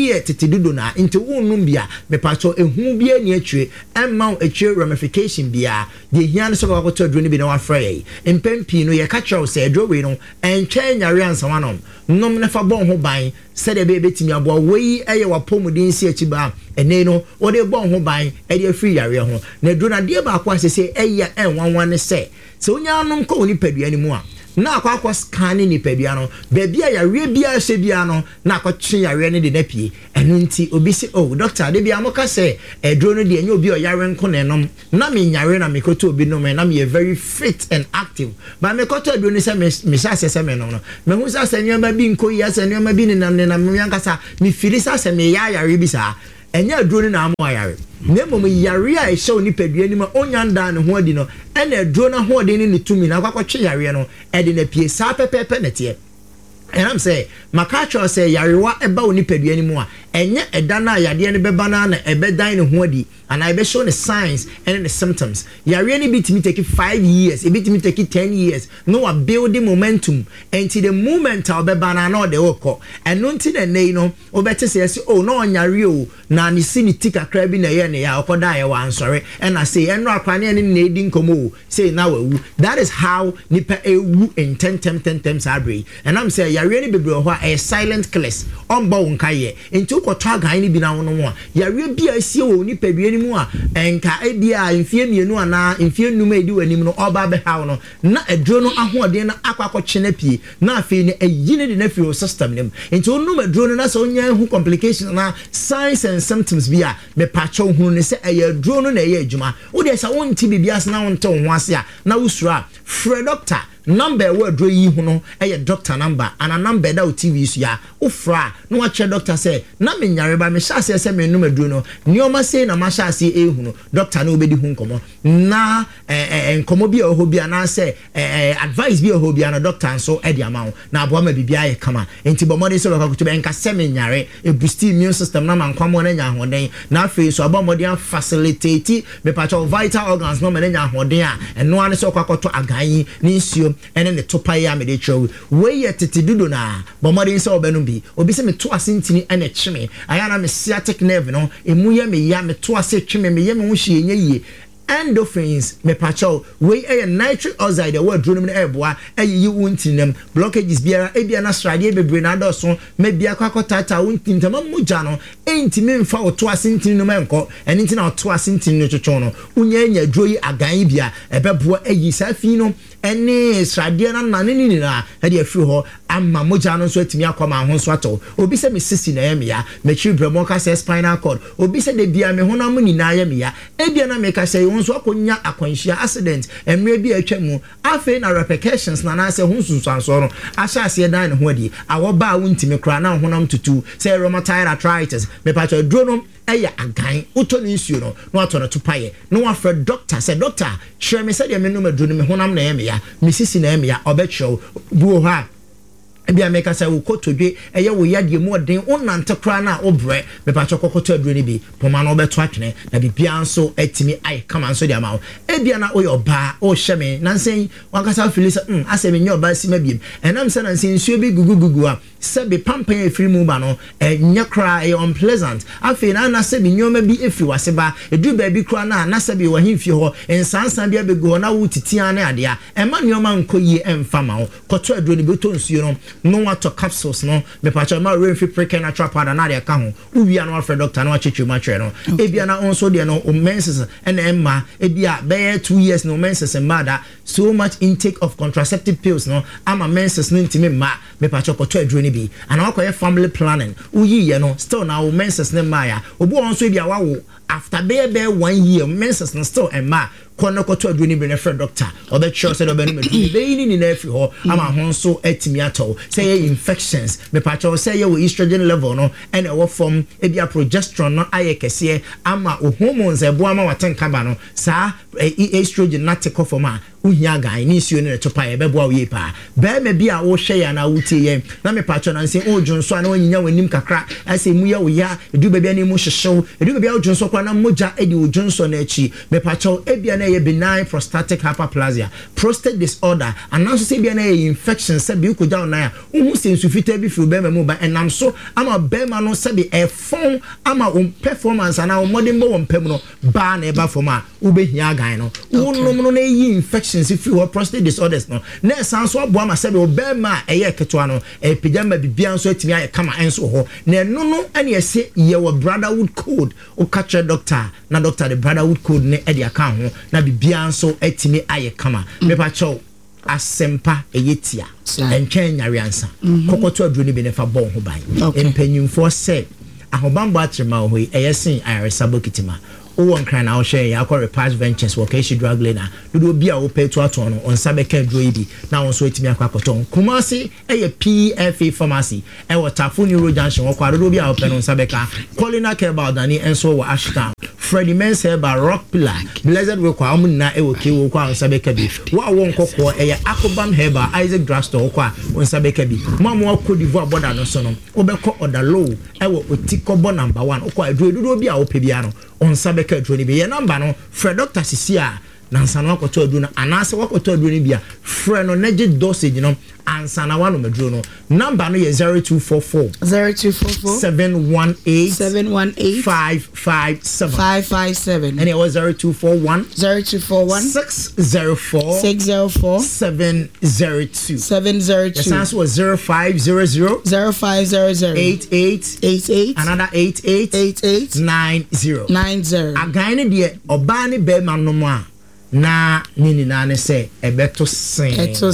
S8: yɛ tete dodo na nti wonnum bia mepacho ehu bia ni atwe emma atwe ramification bia de hia no so ba kwato aduro ni bi na wafra yi mpempi no ye ka kyerɛw sɛ aduro we no entwɛn nyare ansawa no nom na fa bɔn ho ban sɛ de be betimi aboa wei ɛyɛ wapɔmuden si akyi ba ene no wo de bɔn ho ban ɛde afiri yare ho na aduro na de ba akwa sɛ ɛyɛ ɛnwanwan ne sɛ sɛ onya nom kɔ oni padua ni mu a na akwa akwa scan ni padua no baabi a yare bia hye bia no na akwa twe yare ne de na pie eno nti obi se oh doctor de bia moka se edro no de enye obi o yare nko na enom na me nyare na me koto obi no me na me very fit and active ba me koto edro ni se me me sha se se me no no me hu sa se nyama bi nko ya se nyama bi ni na na me yankasa me firi sa se me ya yare bi sa enya edro ni na amo yare na mom yare a ehye oni padua ni ma onyanda ne ho adi no ena edro na ho adi ni ne tumi na akwa twe yare no e de na pie sa pepepe na tie and I'm say makacho say yarewa eba oni padua ni mu a enye eda na yade ne beba na na ebedan ne ho adi and I be show the signs and the symptoms yare ni bitimi take five years e bitimi take ten years no a building momentum until the moment a beba na na de woko eno nti na nei no obete say oh no onyare o na ni si ni tika kra bi na ye ne ya okoda ye wa ansore and I say eno akwane ne na edi nkomo say na wawu that is how nipa ewu in ten ten ten times abre and I'm say yare ni bebre ho a silent killers omba wonka ye nti ukoto agan ni bi na wono ho yare bi asie wo ni padua ni mu a enka e bia mfie mienu ana mfie num edi wanim no oba be hawo no na aduro no ahoden na akwakɔkye na pie na afei ne ayine de na fio system nim nti onum aduro no na so nya hu complications na signs and symptoms bia me pacho hu ne se aye aduro no na aye adwuma wo de sa wonti bibia se na wonte ho ase a na wusura frɛ doctor number we aduro yi hu no aye doctor number ana number da o T V su ya ufra no wa che doctor say na me nyare ba me sha se se me num aduro no nioma say na ma sha se e hu no doctor na obedi hu nkomo na eh eh nkomo bi a ho bia na say eh advice bi a ho bia na doctor so e di amawo na abo ma bibia ye kama enti bomode so ka kutuba enka se me nyare e boost immune system na man kwamo na nya hoden na afi so abomode an facilitate me patcho vital organs no me nya hoden a eno ane so kwakoto agan ni nsuo ene ne topa ya me de chew we ye tete dudo na bomode so obenum bi obi se me to asentini ene chime ayana me sciatic nerve no emu ye me ya me to ase chime me ye me ho hie nye yie endorphins me pacho we a nitric oxide the word drum na eboa ayi wuntinam blockages biara ebia na strade bebre na doso me bia kwakotata wuntintam muja no entimi mfa oto asentini no menko eni ntina oto asentini no twotwo no unya nya droyi agan bia ebeboa ayi safi no ene strade na nane ni na ade afiri ho amma muja no so atimi akoma ho so ato obi se me sisi na yem ya me chibrem ka se spinal cord obi se de bia me honam ni na yem ya ebia na me ka se so akonya akwanhia accident emre bi atwa mu afi na repercussions na na se hunsunsu anso no ahya ase dan ne ho adi awo ba wuntimi kra na honam tutu say rheumatoid arthritis me patcho dronom eya agan uto ni nsuo no no ato no topaye no afra doctor say doctor hwe me say de me no maduro me honam na yem ya me sisi na yem ya obetcho buo ha ebia meka say wo kotodwe eye wo yade mu odin onante kra na obre me pa chokokoto aduro ni bi poma na obeto atwene na bibia nso atimi ai kama nso dia mawo ebia na oyo ba o hyeme na nsen wakasa filisa mm ase me nyoba si mabiem enam se na nsen nsuo bi gugugugu a se be pampan efiri mu ba no enya kra e unpleasant afi na na se bi nyoma bi efiri wase ba edu ba bi kra na na se bi wo himfie ho ensansan bia begu na wo titia na ade a ema nyoma nkoyi emfa ma wo koto aduro ni beto nsuo no no water capsules no me pacho ma renfi preken natural powder na de ka ho uwia no afre doctor na wachechu ma twe no ebia na onso de no menses and emma ebia be two years no menses mada so much intake of contraceptive pills no ama menses no ntimi ma me pacho koto aduro ni bi and akoye family planning uyi ye no still na wo menses ne ma ya obo onso ebia wawo after be be one year menses no still emma kono koto aduro ni bi ne fre doctor obe sure say obe no me be ni ni na afi ho ama ho so atimi ato say infections me pacho say your estrogen level no and e form e bia progesterone no ayekese ama o hormones e bo ama watenka ba no sa estrogen na take off ma uhia gan ni suo ne topa e bebo awie pa be me bia wo hwe ya na wutie ye na me pacho na nse o dwonso na wanyinya wanim kakra ase mu ya wo ya edu bebia ni mu hyehyew edu bebia o dwonso kwa na moja edi o dwonso na achi me pacho e bia na na benign prostatic hyperplasia prostate disorder and also say bia na infection say bi ko down na who say insufita bi feel be ma mu ba enam so ama be ma no say be e fon ama on performance and our modern bo on pem no ba na e ba form a wo be hia gan no wo nom no na yi infections if you prostate disorders no na san so abo ama say be be ma e ye keto no e pijama bibia so atimi aye kama enso ho na no no ene ese ye wo brotherhood code o catch doctor na doctor the brotherhood code ne e dia kan ho na bibia so atimi aye kama me pa chow asempa eyetia entwen nyareansa kokoto aduro ni be ne fa bon ho ban empanyimfo se ahobambo atrema ho eyesin ayresabo kitima o won kran na o share ya kwa repatch ventures wo keshi drug lane do bi a wo pay to aton no on sabe ka duro yi na won so etimi akwa koton kumasi eye P F A pharmacy e wo Tafu Neuro Junction wo kwa do bi a wo pay no sabe ka Colina Kerbal Dani enso wo Ashtown Freddy Mense ba Rock Pillar Blessed we kwa amu na e wo ke wo kwa sabe ka bi wo won kokko eye Akobam Herba Isaac Drugstore wo kwa won sabe ka bi mamu akọ divo border no so no wo be ko odalo e wo otikobo number one wo kwa duro do bi a wo pay bia no on sabe ka duro ni be ye number no Fred Doctor Sisia nansana wakoto aduro no anase wakoto aduro ni bia Fred no neje dosage no ansana wano meduro no number no ye zero two four four
S1: zero two four four
S8: seven one eight
S1: seven one eight
S8: five five seven
S1: five five seven
S8: and it was zero two four one
S1: zero two four one
S8: six zero four
S1: six zero four
S8: seven zero two
S1: seven zero two.
S8: The answer was zero five zero zero
S1: zero five zero zero
S8: eight eight
S1: eight eight
S8: another eight eight
S1: eight eight
S8: nine zero
S1: nine zero.
S8: Again de oba ni be man no mo a na nini na ne say ebeto sen
S1: eto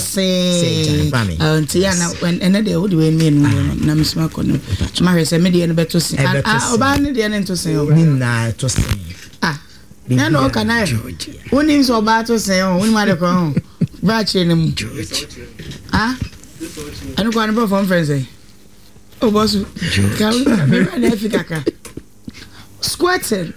S1: sen anti ya na when ene de wo de we me no na misma ko no ma hwe se me de no beto sen ah oba ni de no to sen o
S8: ni na to sen
S1: ah na no kana woni so oba to sen o woni ma de ko ho ba che ne mu ah anu ko an bro from friends eh o bosu ka me na Africa ka squatting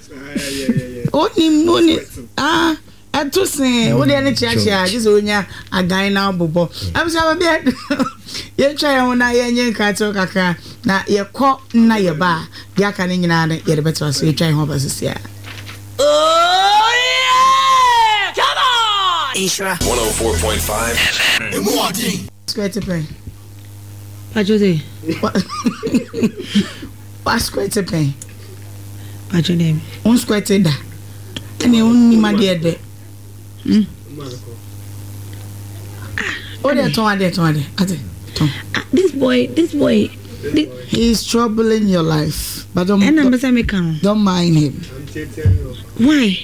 S1: oni oni ah eto sen wo de ne chia chia just onya agan na bobo am so ba be ye twa ye na ye nyen ka to kaka na ye kọ na ye ba ya ka ne nyina ne ye de beto so ye twa ye ho ba sisia
S9: oh yeah come on
S10: Isra one oh four point five Emwadi
S1: square to pen
S11: Ajode
S1: what square to pen
S11: Ajode
S1: on square to da ene on ni ma de de Hmm. Oh, they're torn, they're torn.
S11: This boy, this boy, this...
S1: he's troubling your life. But don't,
S11: don't,
S1: don't, don't mind him.
S11: Why?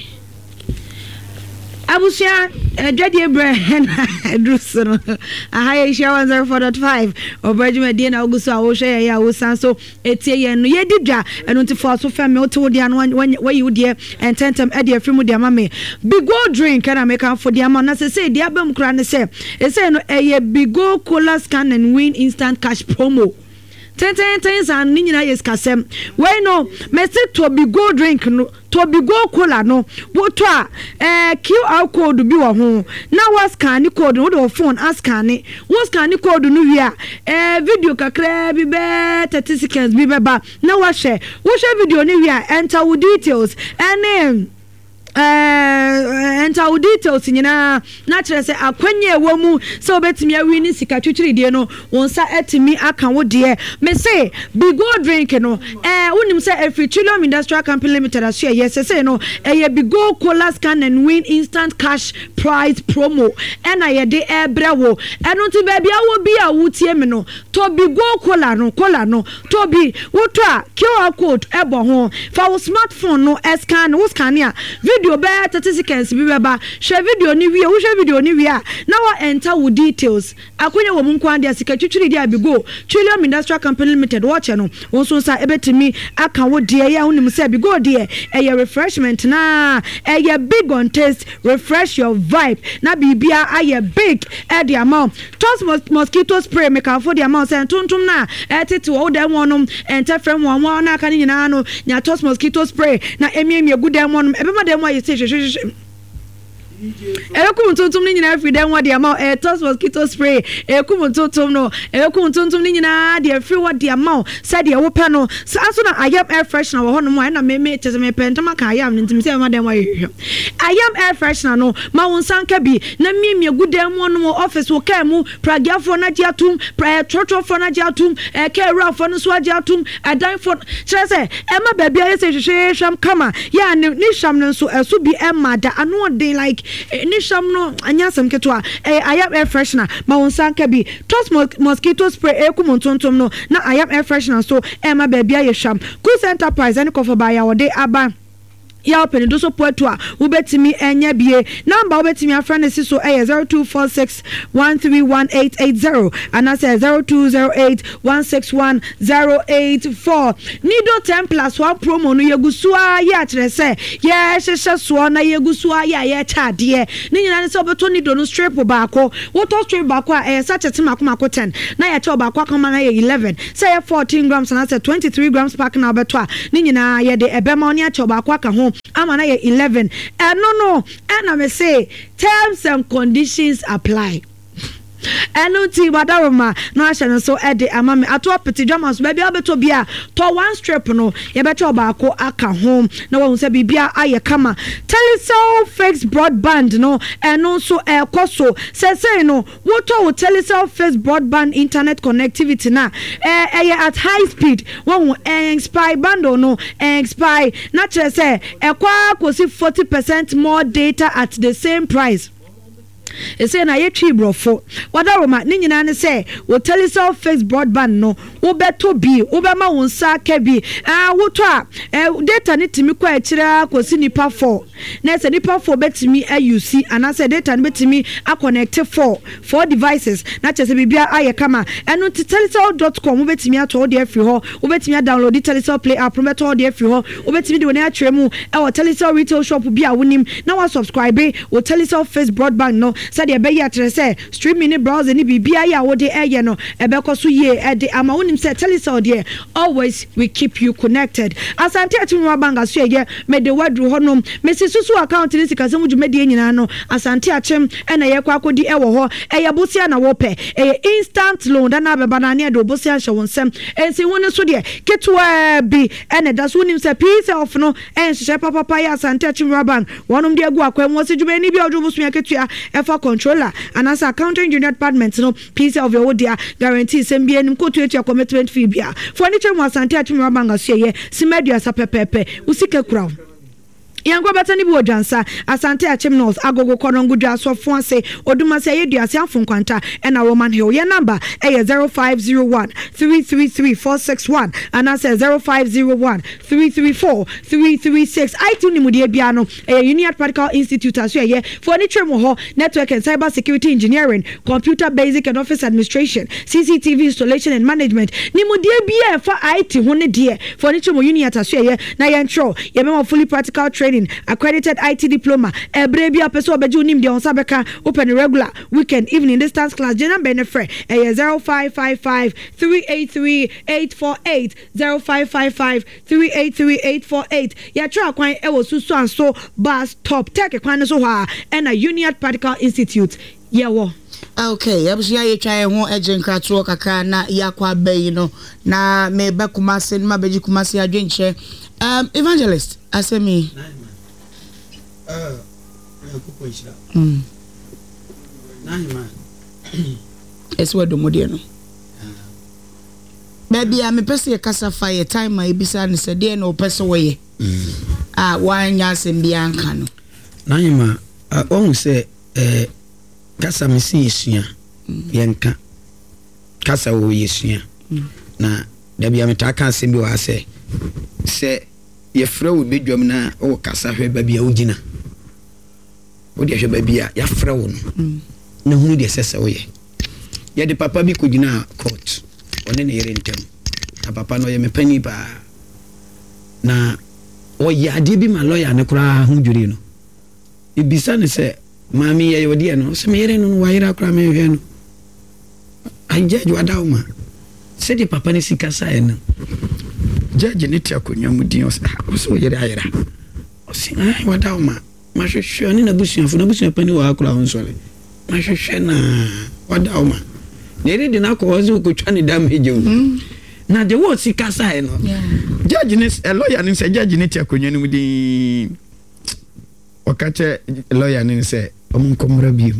S11: Abusia, Jody Abraham, Druson, a higher share one zero four point five, or Benjamin Dean Augusta, Osha, Yahusan, so it's a year, no, ye did ya, and on to force of family to the one when you dear, and tentum Eddie from with their mammy. Big gold drink, can I make up for the amount? As I say, the album cran say, it's a big gold cola scan and win instant cash promo. Ten ten ten and nina yes kasem. Why no? Message to be go drink no. To be go cola no. What to eh Q R code be wa ho. Now what scan code no do phone ask scan it. What scan code no via eh video kakra bi be thirty seconds bi be ba. Now what share? What share video ni via enter with details and name. Uh, enter our details nyina na kire se akwanye wo mu se obetimi awi ni sika twitwiri de no wonsa etimi aka wo de me say big gold drink no eh wonim se every Trillium Industrial Company Limited as yes say no eh big gold cola scan and win instant cash prize promo and I de e brewo eno ti ba bia wo bi a wutie me no to big gold cola no cola no to bi wo to a Q R code e bo ho fa wo smartphone no e scan wo scan ya video be thirty seconds bi beba share video ni wie wo share video ni wie na wa enter wo details akonya wo munkwan dia sika twitwiri dia bi go Trillium Industrial Company Limited watch no won so sa ebetimi aka wo dia ya wonim say bi go dia eh refreshment na eh big on taste refresh your vibe na bibia aye big eh the amount toss mos mosquito spray make for the amount say tuntum na eh tete wo dem wonom enter frame one one na aka ni nyina no nya toss mosquito spray na emiemie good dem wonom ebema dem wa Ekum tuntum ni nyina free dem what the amount eh toss mosquito spray ekum tuntum no ekum tuntum ni nyina the free what the amount said the wo no so aso na ayam air freshener wo hono mo na me me chese me pentama ka ayam ntim se ma dem wa hwehwe ayam air freshener no ma won sanka bi na miemie gudem wo no office wo ka mu pragiafo na giatum pra trotofo na giatum e ka rafo no so giatum adan fo chese e ma ba bia se hwehwe hwam kama ya ni sham no so eso bi e ma da ano den like ni sham no anya sam ketwa e ayam air freshener ma won sanka bi toss mosquito spray ekum tuntum no na ayam air freshener so e ma ba bia ye sham Kus Enterprise and cover by our day aba ya open do so poeto a wo betimi enya bie number wo betimi afra si so eh zero two four six one three one eight eight zero and I say zero two zero eight one six one zero eight four nido ten plus one promo no yegusua ya kire se ye hehye so na yegusua ya ye chade ni nyina ne se obeto nido no strip baako wo to strip baako a eh sachet makoma ten na ya che baako akoma na ye eleven say fourteen grams and I say twenty-three grams pack na obeto a ni nyina ye de ebema oni a che baako aka ho amana ye eleven and no no and I may say terms and conditions apply. Enu ti wadaroma no ahye so ede amame ato apeti dwamas baby abeto bia to one strip no ye beto baako aka home na wo se bibia aye kama Telecel fixed broadband no eno so e koso se se no wo to Telecel fixed broadband internet connectivity na eh eh at high speed wo eh expire bando no eh expire na chere se e kwa kosi forty percent more data at the same price. E say na ye twi brofo wadaroma ni nyina ne say wo Telecel fixed broadband no wo beto bi wo be ma won sa ka bi ah wo to a data ni timi kwa akira kosi nipa four na say nipa four betimi ayusi ana say data ni betimi a connect four four devices na che say bibia aye kama eno telecel dot com wo betimi ato de afri ho wo betimi download the Telecel Play app pro beto de afri ho wo betimi de woni atwere mu e wo Telecel retail shop bi a wonim na wa subscribe wo Telecel fixed broadband no said ye be ya trese streaming browser ni bibia ya wo de eye no e be ko so ye e de ama wonim say Telecel de always we keep you connected asante atimwa banga so ye me de wadru honom me susu account ni sikasem djumede nyina no asante achim e na ye kwa akodi e wo ho e ye bosia na wo pe e instant loan da na beba na ne do bosia hye wonsem ensi woni so de ketwa bi e na da so wonim say piece of no en hye papa pa ya asante achimwa bang wonom de agu akwa mo se djumeni bi odwo bosia ketua e for controller and as accounting engineer department no piece of your dia guarantee sem bi enim kotu etua commitment fee bia furniture mo asante achimwa bang aso ye simedua sapepepe usike kura Yango batani bi odwansa asante achim north agogo konongudu asofo ase oduma se yedua se afun kwanta ena Roman Hill ye number e zero five zero one three three three four six one and I say zero five zero one three three four three three six I two nimudie bia no e Union Practical Institute aso ye furniture mo ho network and cyber security engineering computer basic and office administration C C T V installation and management nimudie bia for I T ho ne de furniture mo Union aso ye na ye ntro ye be fully practical training accredited I T diploma ebrebi apeso obeju nim de onsabeka open regular weekend evening distance class general benefit eh zero five five five three eight three eight four eight zero five five five three eight three eight four eight ya tra kwan e wo susu anso bus top tech kwan so ha and a Union Practical Institute ye wo
S1: okay yabusia ye twa ho agent krato kakra na yakwa bayi no na me be kumase ma beji kumase adwenche um evangelist asemi Uh, mm. Nine it's what the modern. Baby, I'm a person a casa fire time. My bisan is a day no person way. Ah, one yas and biancano.
S6: Naima, I always say, eh, Casa Messi is here. Bianca Casa is here. Na, there be a metaka symbol. I say, say, your friend will be Jomina or Casa, baby, Ojina. Odi ahwe ba bia ya fra wo no na hunu de sesa wo ye ye de papa bi kugina court one ne yere ntem na papa no ye mepani ba na o ya de bi ma lawyer ne kura hu juri no e bisa ne se mami ye odi no se me yere no wa yere kura me hwe no anje ju adawo ma se de papa ne sika sa e no judge ne ti akonya mudin o se o so yere ayera o se ai wadawo ma
S12: mahwehwe ne na busuafo na busuapani wa akora ho nsɔre mahwehwe na wada oma na ere de na ko ho ko twa ne damage o na de wo sika sai no judge ne lawyer ne say judge ne tia konwa ne mu din okache lawyer ne say omun komra bi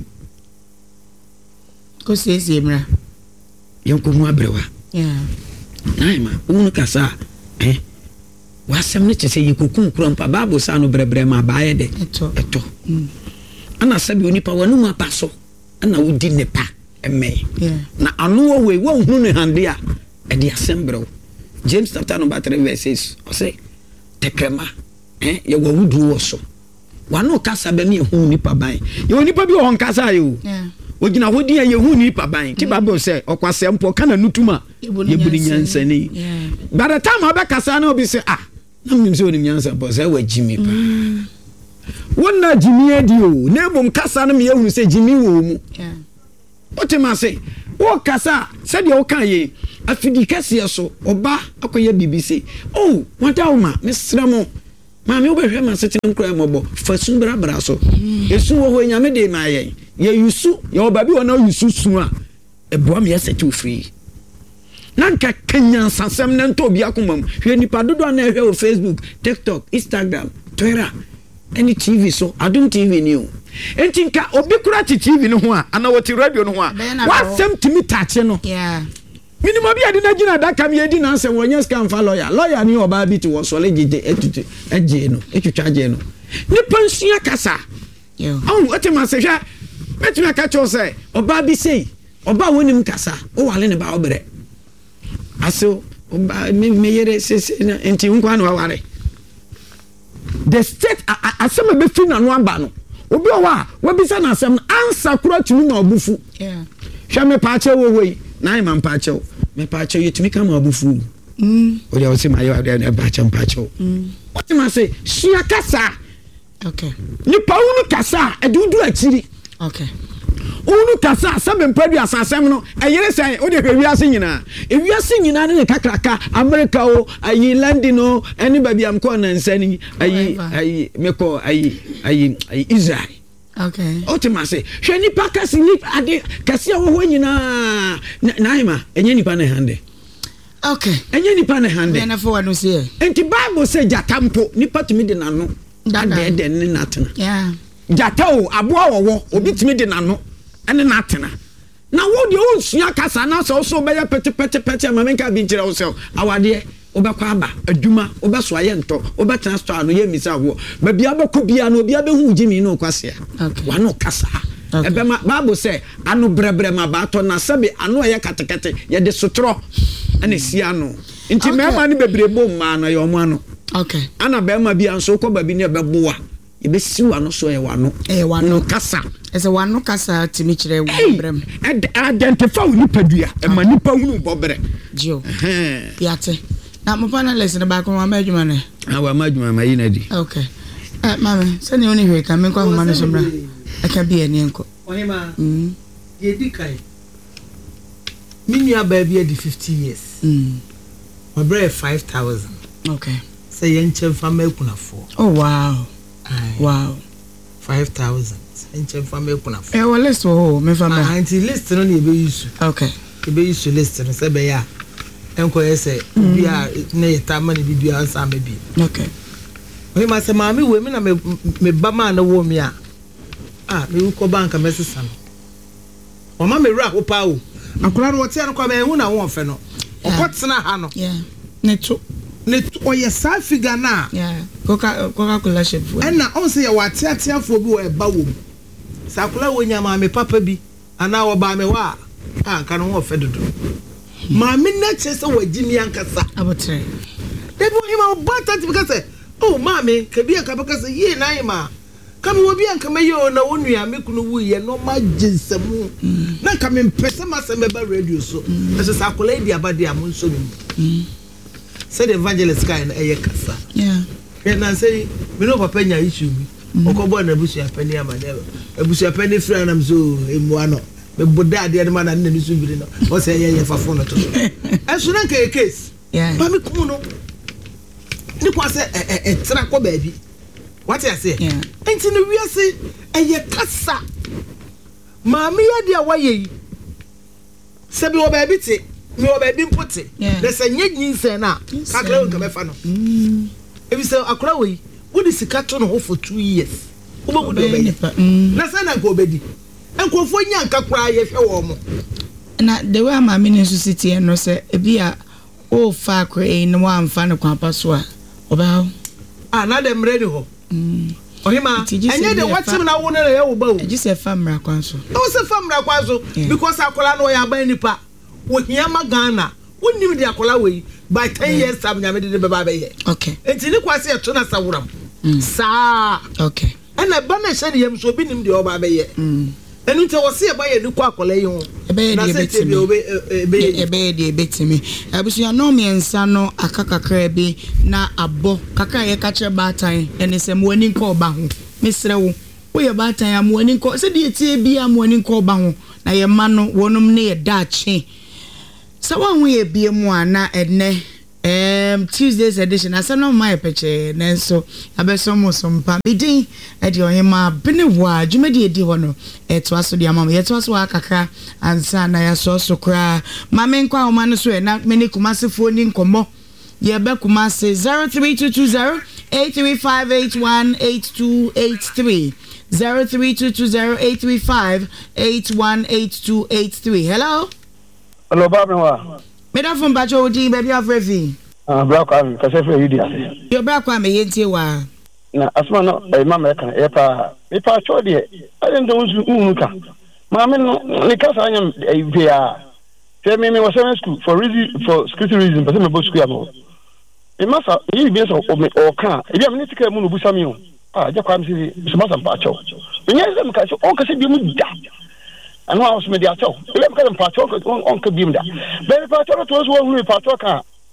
S1: ko sese mra
S12: yanko mu abrewa
S1: yeah
S12: naima unu kasa eh wasem ne chese yekokun kurampa bible sa no brebre ma baaye de
S1: eto
S12: eto ana sabi onipa wanu ma paso ana wudi ne pa eme
S1: yeah
S12: na anu wo we wo hunu ne hande a e de asembro James chapter number three verse six o say tekrema eh ye wo wudu wo so wanu kasa be me hu nipa ban ye onipa bi wo nkasa yo
S1: yeah
S12: ogina hodi ye hu nipa ban ti bible say okwase mpo kana nutuma yebuni nyansani
S1: yeah
S12: by the time abekasa na obi say ah na mnim se onim nyansa po say wa jimi pa wonna jimi adi o na bom kasa na me hu say jimi wo mu
S1: yeah
S12: otima say wo kasa se de wo kan ye afidi kase so oba akoye bbc oh wata uma mesramo maame obehwe ma setem kra mobo fasun bra bra so esu wo ho nyame de ma ye ye yusu ye oba bi wona yusu su a eboa me yeseti free nanka kenya sansam na nto bi akomam hwe nipa dodo na hwe o Facebook TikTok Instagram Twitter any T V so adum T V ni o entinka obi kura ti T V no ho a ana woti radio no ho a wasem timi tache no
S1: yeah
S12: minimum bi ade na gina da kam ye di na nsem wonye scam fa lawyer lawyer ni oba bi ti wo so le gije etutu eje no etwetwa je no ni pension kasa
S1: yo
S12: oh otima se hwa metuna ka cho se oba bi sei oba wonim kasa o wale ne ba obere aso oba me meyere se enti nkwa no ware the state asem be fi na no aba no obi o wa wo bi sa na asem answer kura tunu na obufu
S1: yeah
S12: hwa me pa che wo wei na ima mpa che me pa che yetumi ka ma obufu
S1: mm
S12: o de o se ma yo ade na ba che mpa che
S1: mm
S12: what ma say shia kasa
S1: okay
S12: ni pa unu kasa edudu akiri
S1: okay
S12: unu kasa sabe mpadu asasem no eyere sai o de hwiase nyina ewiase nyina ne kakraka America o ayi London o eni baby am ko na nsani ayi ayi meko ayi ayi ayi Israel
S1: okay
S12: otima say hwe ni pakasi ni ade kasi wo ho nyina naima enye nipa na hande
S1: okay
S12: enye nipa na hande
S1: na fo wanu say
S12: enti bible say jatampo nipa tumi de nano ade de ne natena
S1: yeah
S12: jatao aboa wowo obi tumi de nano ene natena na wo de o sua kasa na so so be ya pete pete pete amamenka bi nkire wo so awade obekwa aba aduma obeso aye nto obetena store no ye misa wo ba bia beko bia no bia be hu jimi no kwase
S1: okay
S12: wa no kasa ebe ma bible say anu brebre ma ba to na sabe anu aye katekete ye de sotro ene sia no nti mema ni bebrebo ma na ye omo anu
S1: okay
S12: ana be ma bia nso ko ba bi ne beboa ye be siwa no so ye wano
S1: e wano
S12: kasa
S1: ese wano kasa timi kire wo brem
S12: identify ni padua e ma nipa hunu bobre
S1: jo yate na mo pana lesson ba ko ma adwuma ne
S12: ah wa ma adwuma ma yi na di
S1: okay eh mama se ni oni hwe ka me kwa ma no so mra aka bi eni enko
S6: oni ma
S1: mm
S6: ye di kai minua ba bi di fifty years
S1: mm
S6: my brother five thousand
S1: okay
S6: say yen chen fama kuna four
S1: oh wow wow
S6: five thousand yen chen fama kuna four
S1: eh wa list oh me fama
S6: ah anti list no ni be use
S1: okay
S6: e be use list no say be ya enko yese bia na yeta ma ne bibia ansa ma bi
S1: okay
S6: we ma se ma me we me na me me ba ma na wo me a ah me ko bank me sesa no o ma me ra ho pa o akura no wote an kwa me hu na wo fe no o kotena ha no
S1: yeah ne to
S6: ne to o ye sa figure na
S1: yeah coca coca cola ship
S6: and na on say wate atiafo bi wo e ba wo sakula wo nya ma me papa bi ana wo ba me wa ah kan wo fe dodo ma me na chese wa jimi ankasa
S1: abotre
S6: debi wo ma bata ti because oh ma me ka bi anka because ye na ye ma ka me wo bi anka me yo na wo nua me kunu wu ye no ma jinsemu na ka me pese ma se me ba radio so eso sakula di abade am nso mi say the evangelist guy na eye kasa
S1: yeah
S6: e na say me no papa nya issue bi okobo na busu apani amane busu apani free na so emu ano me boda ade de ma na nne su bi no o say ye ye fafo no to eso na ka case
S1: yeah
S6: ba me kumu no ni kwa say e e tra ko ba bi
S1: what I say enti no wiase eye kasa maame ya dia waye se bi oba bi te mi oba bi mpote na se nye nyinse na kakra nka mefa no ebi se akora we wo di sika to no ho for two years wo bo do be na se na go bedi enkofo nya nka kura ye hwe wo mo
S11: na the way maame ne so city no se ebi a o fa akora e no wa mfa no kwapa so a oba
S1: ah na dem ready ho mm ohima enye de watim na wo ne ye wo ba o
S11: ji se famra kwanso
S1: o se famra kwanso because akola no ya ban nipa wo hia magana wonnim de akola we by ten years time nyame de be ba be ye
S11: okay
S1: enti ni kwase e to na sawuram sa
S11: okay
S1: ana ba na hye de yem so bi nim de o ba be ye enu nte wo se e ba ye ni kwa akola yi ho
S11: e be ye de betimi e be ye de betimi abusu ya no me ensa no akakakra bi na abo kakra ye ka kire batan ene se mo ani nko ba ho mesre wo wo ye batan ya mo ani nko se de tie bi ya mo ani nko ba ho na ye ma no wonum ne ye dache se wa ho ye bie mu ana enne um Tuesday's edition asa no my peche nenso abeso mo so mpa bidin e de ohima benewa dwumadi edi ho no eto aso de amam yeto aso akaka ansa na ya so so kra mame nkwa homa no so e na meni kumasefo ni nkomo ye be kumase zero three two two zero eight three five eight one eight two eight three zero three two two zero eight three five eight one eight two eight three. Hello.
S3: Hello, Babwa.
S11: Me da fun bacho odi baby afrefi.
S3: Ah, black am ka se fe yidi ase.
S11: Yo black am ye ntie wa.
S3: Na asma no e ma me kan e pa e pa cho de. I don't know who ka. Ma me no ni ka sa nyam e via. Tell me me was in school for reason for security reason but me go school am. E ma sa yi bi so o me o kan. E bi am ni tika mu no busa mi o. Ah, ja kwa am si so ma sa pa cho. Me nya se me ka so o ka se bi mu da. And I was media talk. Let me get part talk on could be that. Very part talk to us who part talk.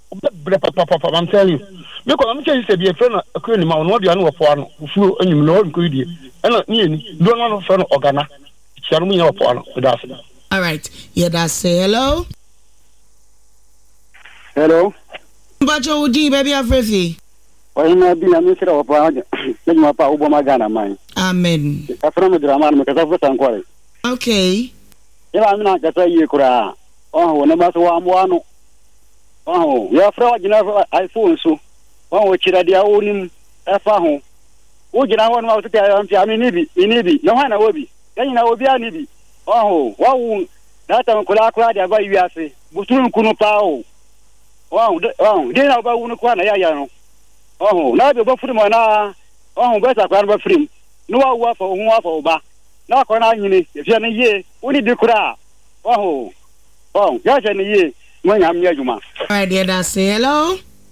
S3: I'm telling you. Because I'm saying to be a friend of Queen Mountain, what you know for one who and you know good. And not near don't want to friend organa. Shall we know for with us?
S11: All right. Yeah, that's say hello.
S3: Hello.
S11: Bacho Udi, baby of Refi.
S3: Or he may be a minister of Let my power Obama mine.
S11: Amen.
S3: A friend of drama because of the inquiry.
S11: Okay.
S3: Ila mina kata yi kura. Oh, na baso wa mwano. Oh, ya fra jina iPhone so. Oh, chira dia onim efa ho. O jina ho na o tete am fi ami nibi, nibi. No ha na obi. Yanyi na obi anibi. Oh, wa wu data kula kula dia ba wiase. Butun kunu pa o. Oh, oh, de na ba wu no kwa na ya ya no. Oh, na be ba furi mo na. Oh, be ta kwa ba furi. No wa wa fa ho wa fa oba. Na ko na nyini efia ne ye woni di kura oh oh ya je ne ye mo nya me adwuma
S11: right there that say hello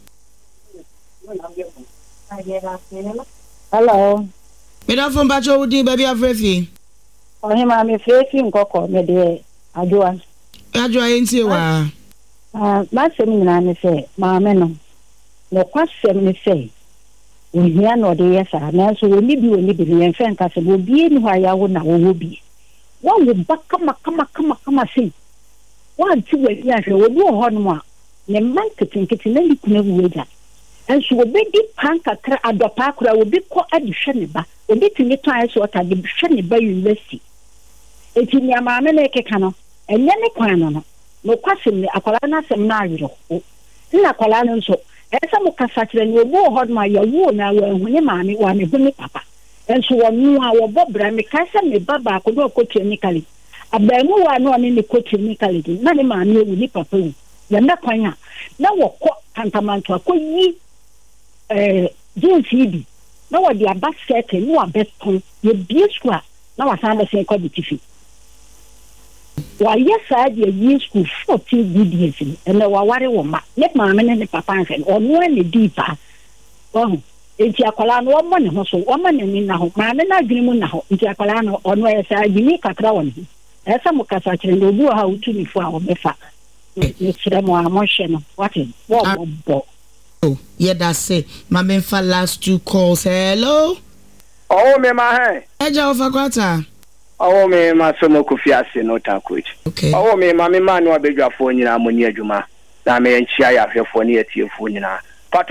S13: hello
S11: me da fon bacho udi baby afrefi
S13: oh ma me frefi nkoko me de adwa
S11: adwa enti wa
S13: ah ma se mi na ne se ma me no no kwasem ne se ohia no de yesa na so woni bi woni bi ne fen ka se bo bi ni hwa ya wo na wo bi wa wo baka maka maka maka ma se wa ti we ya hwe wo bo ho no ma ne man ketinketi na li kuna wo ja enso wo be di panka tra adopa akura wo bi ko adi hwe ne ba obi tini to ayi so ta de hwe ne ba university eti ni ama me ne keka no enye ne kwan no no kwasem ne akwala na sem na ayiro na akwala no so esa mo kasa kire ni obo hod ma ya wo na wa hu ne maami wa ne hu ne papa enso wo nu a wo bobra me kasa me baba ko do ko technically abamu wa no ne ne ko technically na ne maami wu ni papa wu ya na kwanya na wo ko tantamanto akoyi eh jinsi bi na wo dia basket ni wa beton ye bieswa na wa san da sen ko bitifi wa yesa dia yi school fourteen good years and wa ware wo ma ne maame ne ne papa nfen ono ne dipa oh enti akwala no wo ne ho so wo ma ne ni na ho maame na adwene mu na ho enti akwala no ono yesa gimi kakra won esa mo kasa kire no bu ha utu ni fu a wo befa ne kire mo amoshe no what wo bo
S11: oh yeah that's it maame fa last two calls hello
S3: oh me ma he
S11: eja ofa kwata
S3: awo me ma somo kufi ase no ta coach
S11: okay
S3: awo me ma me ma no abedwafo nyina amoni adwuma na me nchia ya hwefo ne atiefo nyina pato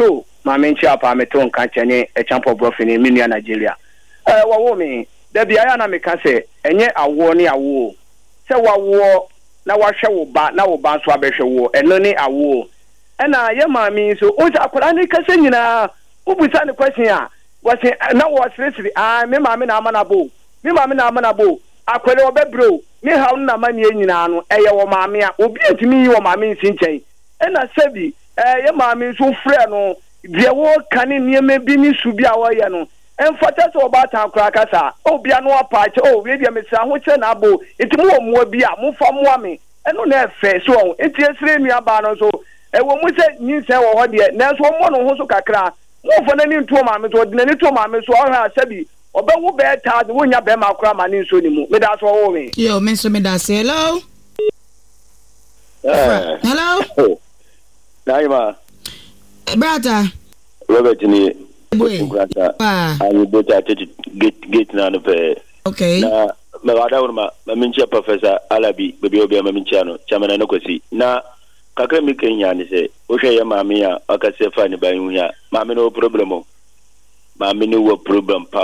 S2: maame nchi apa me to nka chene e champo brofini mi nua Nigeria eh wa wo me da bia ya na me ka se enye awo ne awo se wa wo na wa hwe wo ba na wo ba so abehwe wo eno ne awo ena ye maame so o ja akora ne ka se nyina ubusa ne question a wase na wo sresri ah me maame na amana bo me maame na amana bo akwere obebro me hawo na mani nyina no eye wo maame a obi atimi yi wo maame nsinchen ena sebi eh ye maame so frɛ no de wo kane nieme bi ni su bi a wo ye no emfata so ba ta akora kasa obi anu apaache o we dia me sa ho che na abo itimu wo mo bi a mo fa mo ame eno na efe so enti esire nua ba no so e wo mu se nyinse wo ho de na so mo no ho so kakra mo fo na ni nto maame so de na ni to maame so o ha sabi obawu be ta de wonya be ma akora ma ni nso ni mu me da so wo me
S1: yo me so me da say hello
S14: uh,
S1: hello
S14: Naima
S1: brother
S14: Robert ni
S1: boy
S14: ah ani bota gate gate na no pe
S1: okay
S14: na me wada wona ma minchi professor Alabi bebi obi ma minchi ano chamana no kwesi na kakra mi kenya ni se o hwe ya maame a aka se fa ni ban hu ya maame no problem maame no wo problem pa